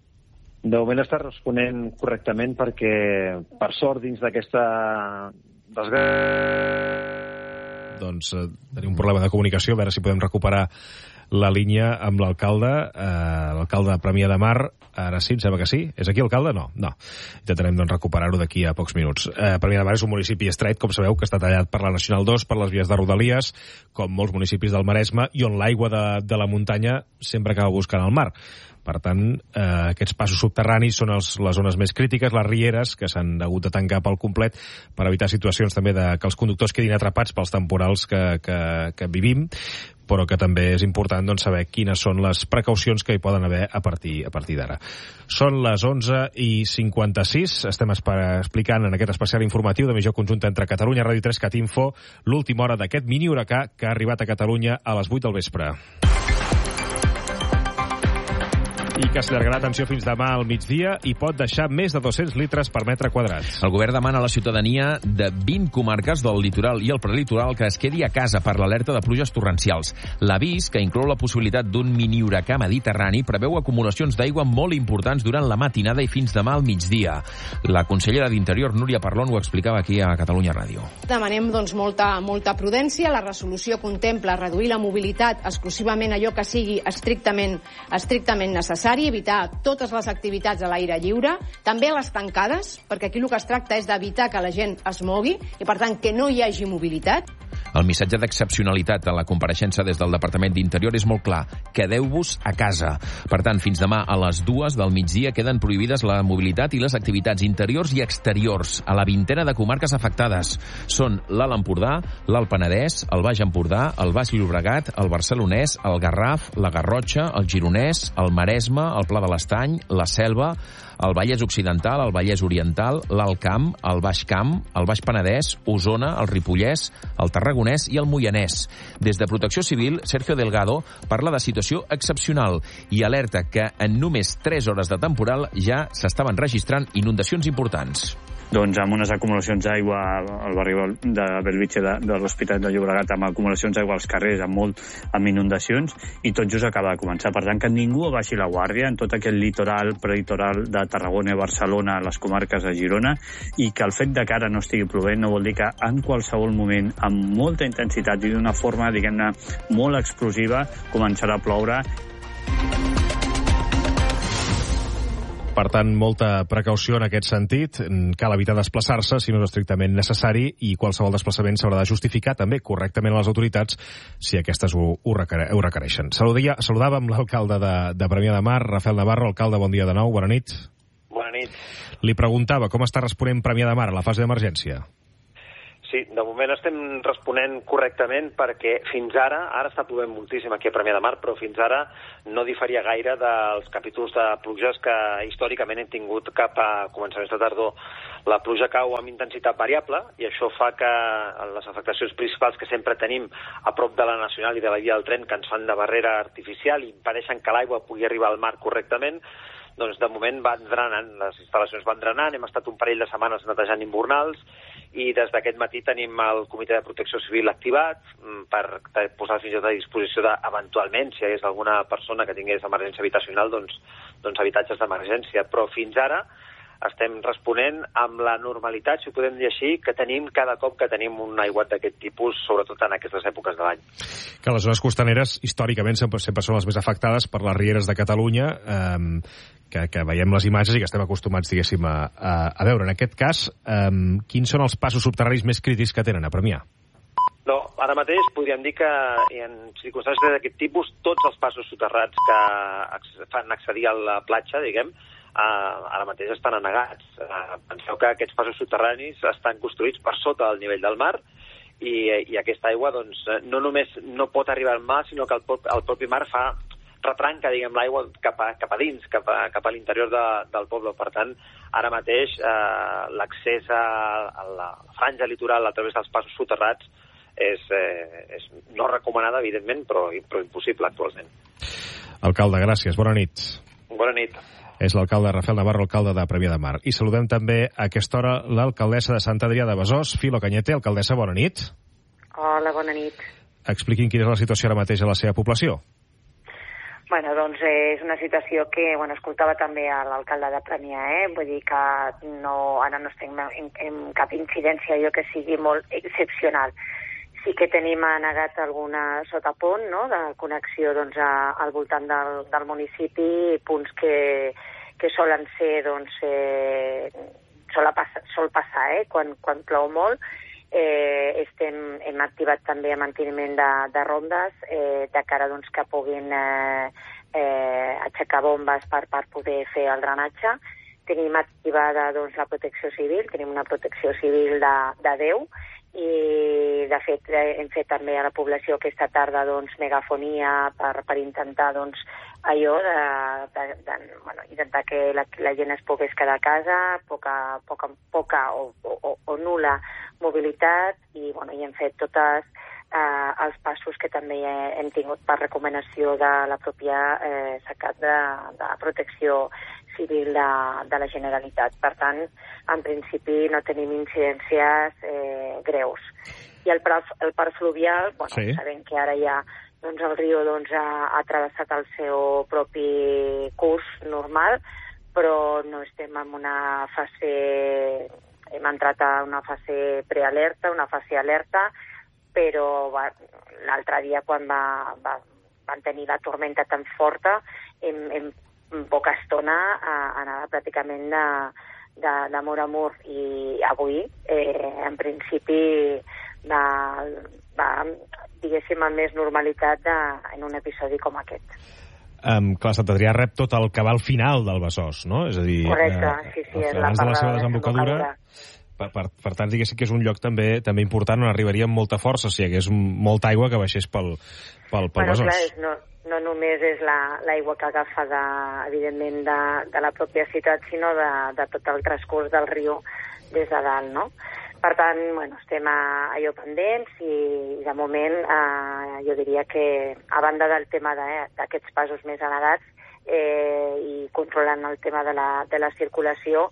De moment està responent correctament perquè, per sort, dins d'aquesta desgràcia... Doncs eh, tenim un problema de comunicació, a veure si podem recuperar la línia amb l'alcalde, eh, l'alcalde de Premià de Mar. Ara sí, em sembla que sí. És aquí, alcalde? No, no. Intentarem doncs, recuperar-ho d'aquí a pocs minuts. Eh, Premià de Mar és un municipi estret, com sabeu, que està tallat per la Nacional dos, per les vies de Rodalies, com molts municipis del Maresme, i on l'aigua de, de la muntanya sempre acaba buscant el mar. Per tant, eh, aquests passos subterranis són els, les zones més crítiques, les rieres, que s'han hagut de tancar pel complet per evitar situacions també de que els conductors quedin atrapats pels temporals que, que, que vivim, però que també és important doncs, saber quines són les precaucions que hi poden haver a partir, a partir d'ara. Són les onze i cinquanta-sis, estem explicant en aquest especial informatiu de missió conjunta entre Catalunya Ràdio tres Cat Info l'última hora d'aquest mini huracà que ha arribat a Catalunya a les vuit del vespre. I que s'allargarà, atenció, fins demà al migdia i pot deixar més de dos-cents litres per metre quadrat. El govern demana a la ciutadania de vint comarques del litoral i el prelitoral que es quedi a casa per l'alerta de pluges torrencials. L'avís, que inclou la possibilitat d'un mini huracà mediterrani, preveu acumulacions d'aigua molt importants durant la matinada i fins demà al migdia. La consellera d'Interior, Núria Parlon, ho explicava aquí a Catalunya Ràdio. Demanem doncs, molta, molta prudència. La resolució contempla reduir la mobilitat exclusivament allò que sigui estrictament, estrictament necessari, evitar totes les activitats a l'aire lliure, també les tancades, perquè aquí el que es tracta és d'evitar que la gent es mogui i, per tant, que no hi hagi mobilitat. El missatge d'excepcionalitat a la compareixença des del Departament d'Interior és molt clar. Quedeu-vos a casa. Per tant, fins demà a les dues del migdia queden prohibides la mobilitat i les activitats interiors i exteriors a la vintena de comarques afectades. Són l'Alt Empordà, l'Alt Penedès, el Baix Empordà, el Baix Llobregat, el Barcelonès, el Garraf, la Garrotxa, el Gironès, el Maresme, el Pla de l'Estany, la Selva, el Vallès Occidental, el Vallès Oriental, l'Alt Camp, el Baix Camp, el Baix Penedès, Osona, el Ripollès, el Tarragonès i el Moianès. Des de Protecció Civil, Sergio Delgado parla de situació excepcional i alerta que en només tres hores de temporal ja s'estaven registrant inundacions importants. doncs amb unes acumulacions d'aigua al barri de Bellvitge de, de l'Hospital de Llobregat, amb acumulacions d'aigua als carrers, amb molt amb inundacions, i tot just acaba de començar. Per tant, que ningú baixi la guàrdia en tot aquest litoral, prelitoral de Tarragona i Barcelona, les comarques de Girona, i que el fet de que ara no estigui plovent no vol dir que en qualsevol moment, amb molta intensitat i d'una forma, diguem-ne, molt explosiva, començarà a ploure. Per tant, molta precaució en aquest sentit. Cal evitar desplaçar-se si no és estrictament necessari, i qualsevol desplaçament s'haurà de justificar també correctament a les autoritats si aquestes ho, ho, requer ho requereixen. Saludia, saludàvem l'alcalde de, de Premià de Mar, Rafael Navarro. Alcalde, bon dia de nou, bona nit. Bona nit. Li preguntava com està responent Premià de Mar a la fase d'emergència. Sí, de moment estem responent correctament perquè fins ara, ara està plovent moltíssim aquí a Premià de Mar, però fins ara no diferia gaire dels capítols de pluges que històricament hem tingut cap a començaments de tardor. La pluja cau amb intensitat variable i això fa que les afectacions principals que sempre tenim a prop de la Nacional i de la via del tren, que ens fan de barrera artificial i impedeixen que l'aigua pugui arribar al mar correctament, doncs de moment van drenant, les instal·lacions van drenant, hem estat un parell de setmanes netejant invernals i des d'aquest matí tenim el Comitè de Protecció Civil activat per posar fins i tot a disposició de, eventualment, si hi hagués alguna persona que tingués emergència habitacional, doncs, doncs habitatges d'emergència. Però fins ara estem responent amb la normalitat, si ho podem dir així, que tenim cada cop que tenim un aiguat d'aquest tipus, sobretot en aquestes èpoques de l'any. Que les zones costaneres, històricament, sempre, sempre són les més afectades per les rieres de Catalunya, eh, que, que veiem les imatges i que estem acostumats, diguéssim, a, a, a veure. En aquest cas, eh, quins són els passos subterranis més crítics que tenen a Premià? No, ara mateix podríem dir que en circumstàncies d'aquest tipus, tots els passos soterrats que fan accedir a la platja, diguem, Uh, ara mateix estan anegats. Uh, penseu que aquests passos soterranis estan construïts per sota del nivell del mar i, i aquesta aigua doncs, no només no pot arribar al mar, sinó que el, el propi mar fa retranca, diguem, l'aigua cap, a, cap a dins, cap a, cap a l'interior de, del poble. Per tant, ara mateix uh, l'accés a, a la franja litoral a través dels passos soterrats és, eh, és no recomanada, evidentment, però, però impossible actualment. Alcalde, gràcies. Bona nit. Bona nit. És l'alcalde Rafael Navarro, alcalde de Premià de Mar. I saludem també a aquesta hora l'alcaldessa de Sant Adrià de Besòs, Filo Cañete. Alcaldessa, bona nit. Hola, bona nit. Expliquin quina és la situació ara mateix a la seva població. Bueno, doncs és una situació que, bueno, escoltava també a l'alcalde de Premià, eh? Vull dir que no, ara no estem en, en cap incidència, jo que sigui molt excepcional. Sí que tenim anegat alguna sotapont, no?, de connexió doncs, a, al voltant del, del municipi, punts que, que solen ser, doncs, eh, sol, passar, sol passar, eh?, quan, quan plou molt. Eh, estem, hem activat també el manteniment de, de rondes eh, de cara doncs, que puguin eh, eh, aixecar bombes per, per poder fer el drenatge. Tenim activada doncs, la protecció civil, tenim una protecció civil de, de deu, i de fet hem fet també a la població aquesta tarda doncs, megafonia per, per intentar doncs, allò de, de, de bueno, intentar que la, la gent es pogués quedar a casa, poca, poca, poca o, o, o nul·la mobilitat, i, bueno, i hem fet totes eh, els passos que també hem tingut per recomanació de la pròpia eh, Secat de, de protecció civil de, de la Generalitat. Per tant, en principi no tenim incidències eh, greus. I el, el parc fluvial, bueno, sí. Sabem que ara ja doncs, el riu doncs, ha, ha travessat el seu propi curs normal, però no estem en una fase, hem entrat a una fase prealerta, una fase alerta, però l'altre dia quan va, va, van tenir la tormenta tan forta, hem, hem en poca estona eh, anava pràcticament de, de, de mur a mur, i avui eh, en principi va, va diguéssim amb més normalitat de, en un episodi com aquest. Um, clar, Sant Adrià rep tot el cabal final del Besòs, no? És a dir, correcte, eh, sí, sí, és la abans de la seva desembocadura. desembocadura. Per, per, per tant, diguéssim que és un lloc també també important on arribaria amb molta força si hi hagués molta aigua que baixés pel, pel, pel bueno, Besòs. Clar, és, no, no només és l'aigua la, que agafa, de, evidentment, de, de la pròpia ciutat, sinó de, de tot el transcurs del riu des de dalt, no? Per tant, bueno, estem a, allò pendents i, de moment, eh, jo diria que, a banda del tema d'aquests passos més anegats eh, i controlant el tema de la, de la circulació,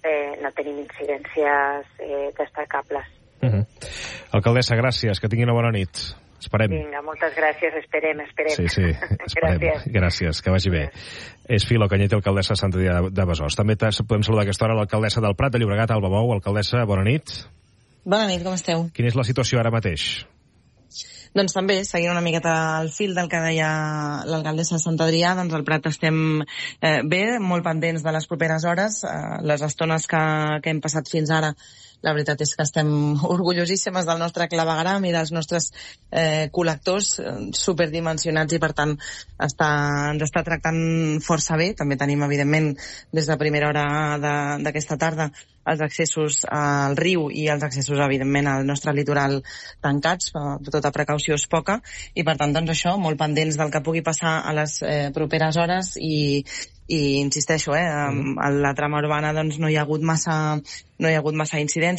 eh, no tenim incidències eh, destacables. Uh-huh. Alcaldessa, gràcies, que tingui una bona nit. Esperem. Vinga, moltes gràcies, esperem, esperem. Sí, sí, esperem. Gràcies. Gràcies, que vagi bé. És Filo Cañete, alcaldessa de Sant Adrià de Besòs. També podem saludar a aquesta hora l'alcaldessa del Prat de Llobregat, Alba Bou. Alcaldessa, bona nit. Bona nit, com esteu? Quina és la situació ara mateix? Doncs també, seguint una miqueta al fil del que deia l'alcaldessa de Sant Adrià, doncs al Prat estem eh, bé, molt pendents de les properes hores. Eh, les estones que, que hem passat fins ara, la veritat és que estem orgullosíssimes del nostre clavegram i dels nostres eh, col·lectors eh, superdimensionats i, per tant, està, ens està tractant força bé. També tenim, evidentment, des de primera hora d'aquesta tarda els accessos al riu i els accessos, evidentment, al nostre litoral tancats, de tota precaució és poca, i per tant, doncs això, molt pendents del que pugui passar a les eh, properes hores i, i insisteixo, eh, a la trama urbana doncs no hi ha hagut massa, no hi ha hagut massa incidència.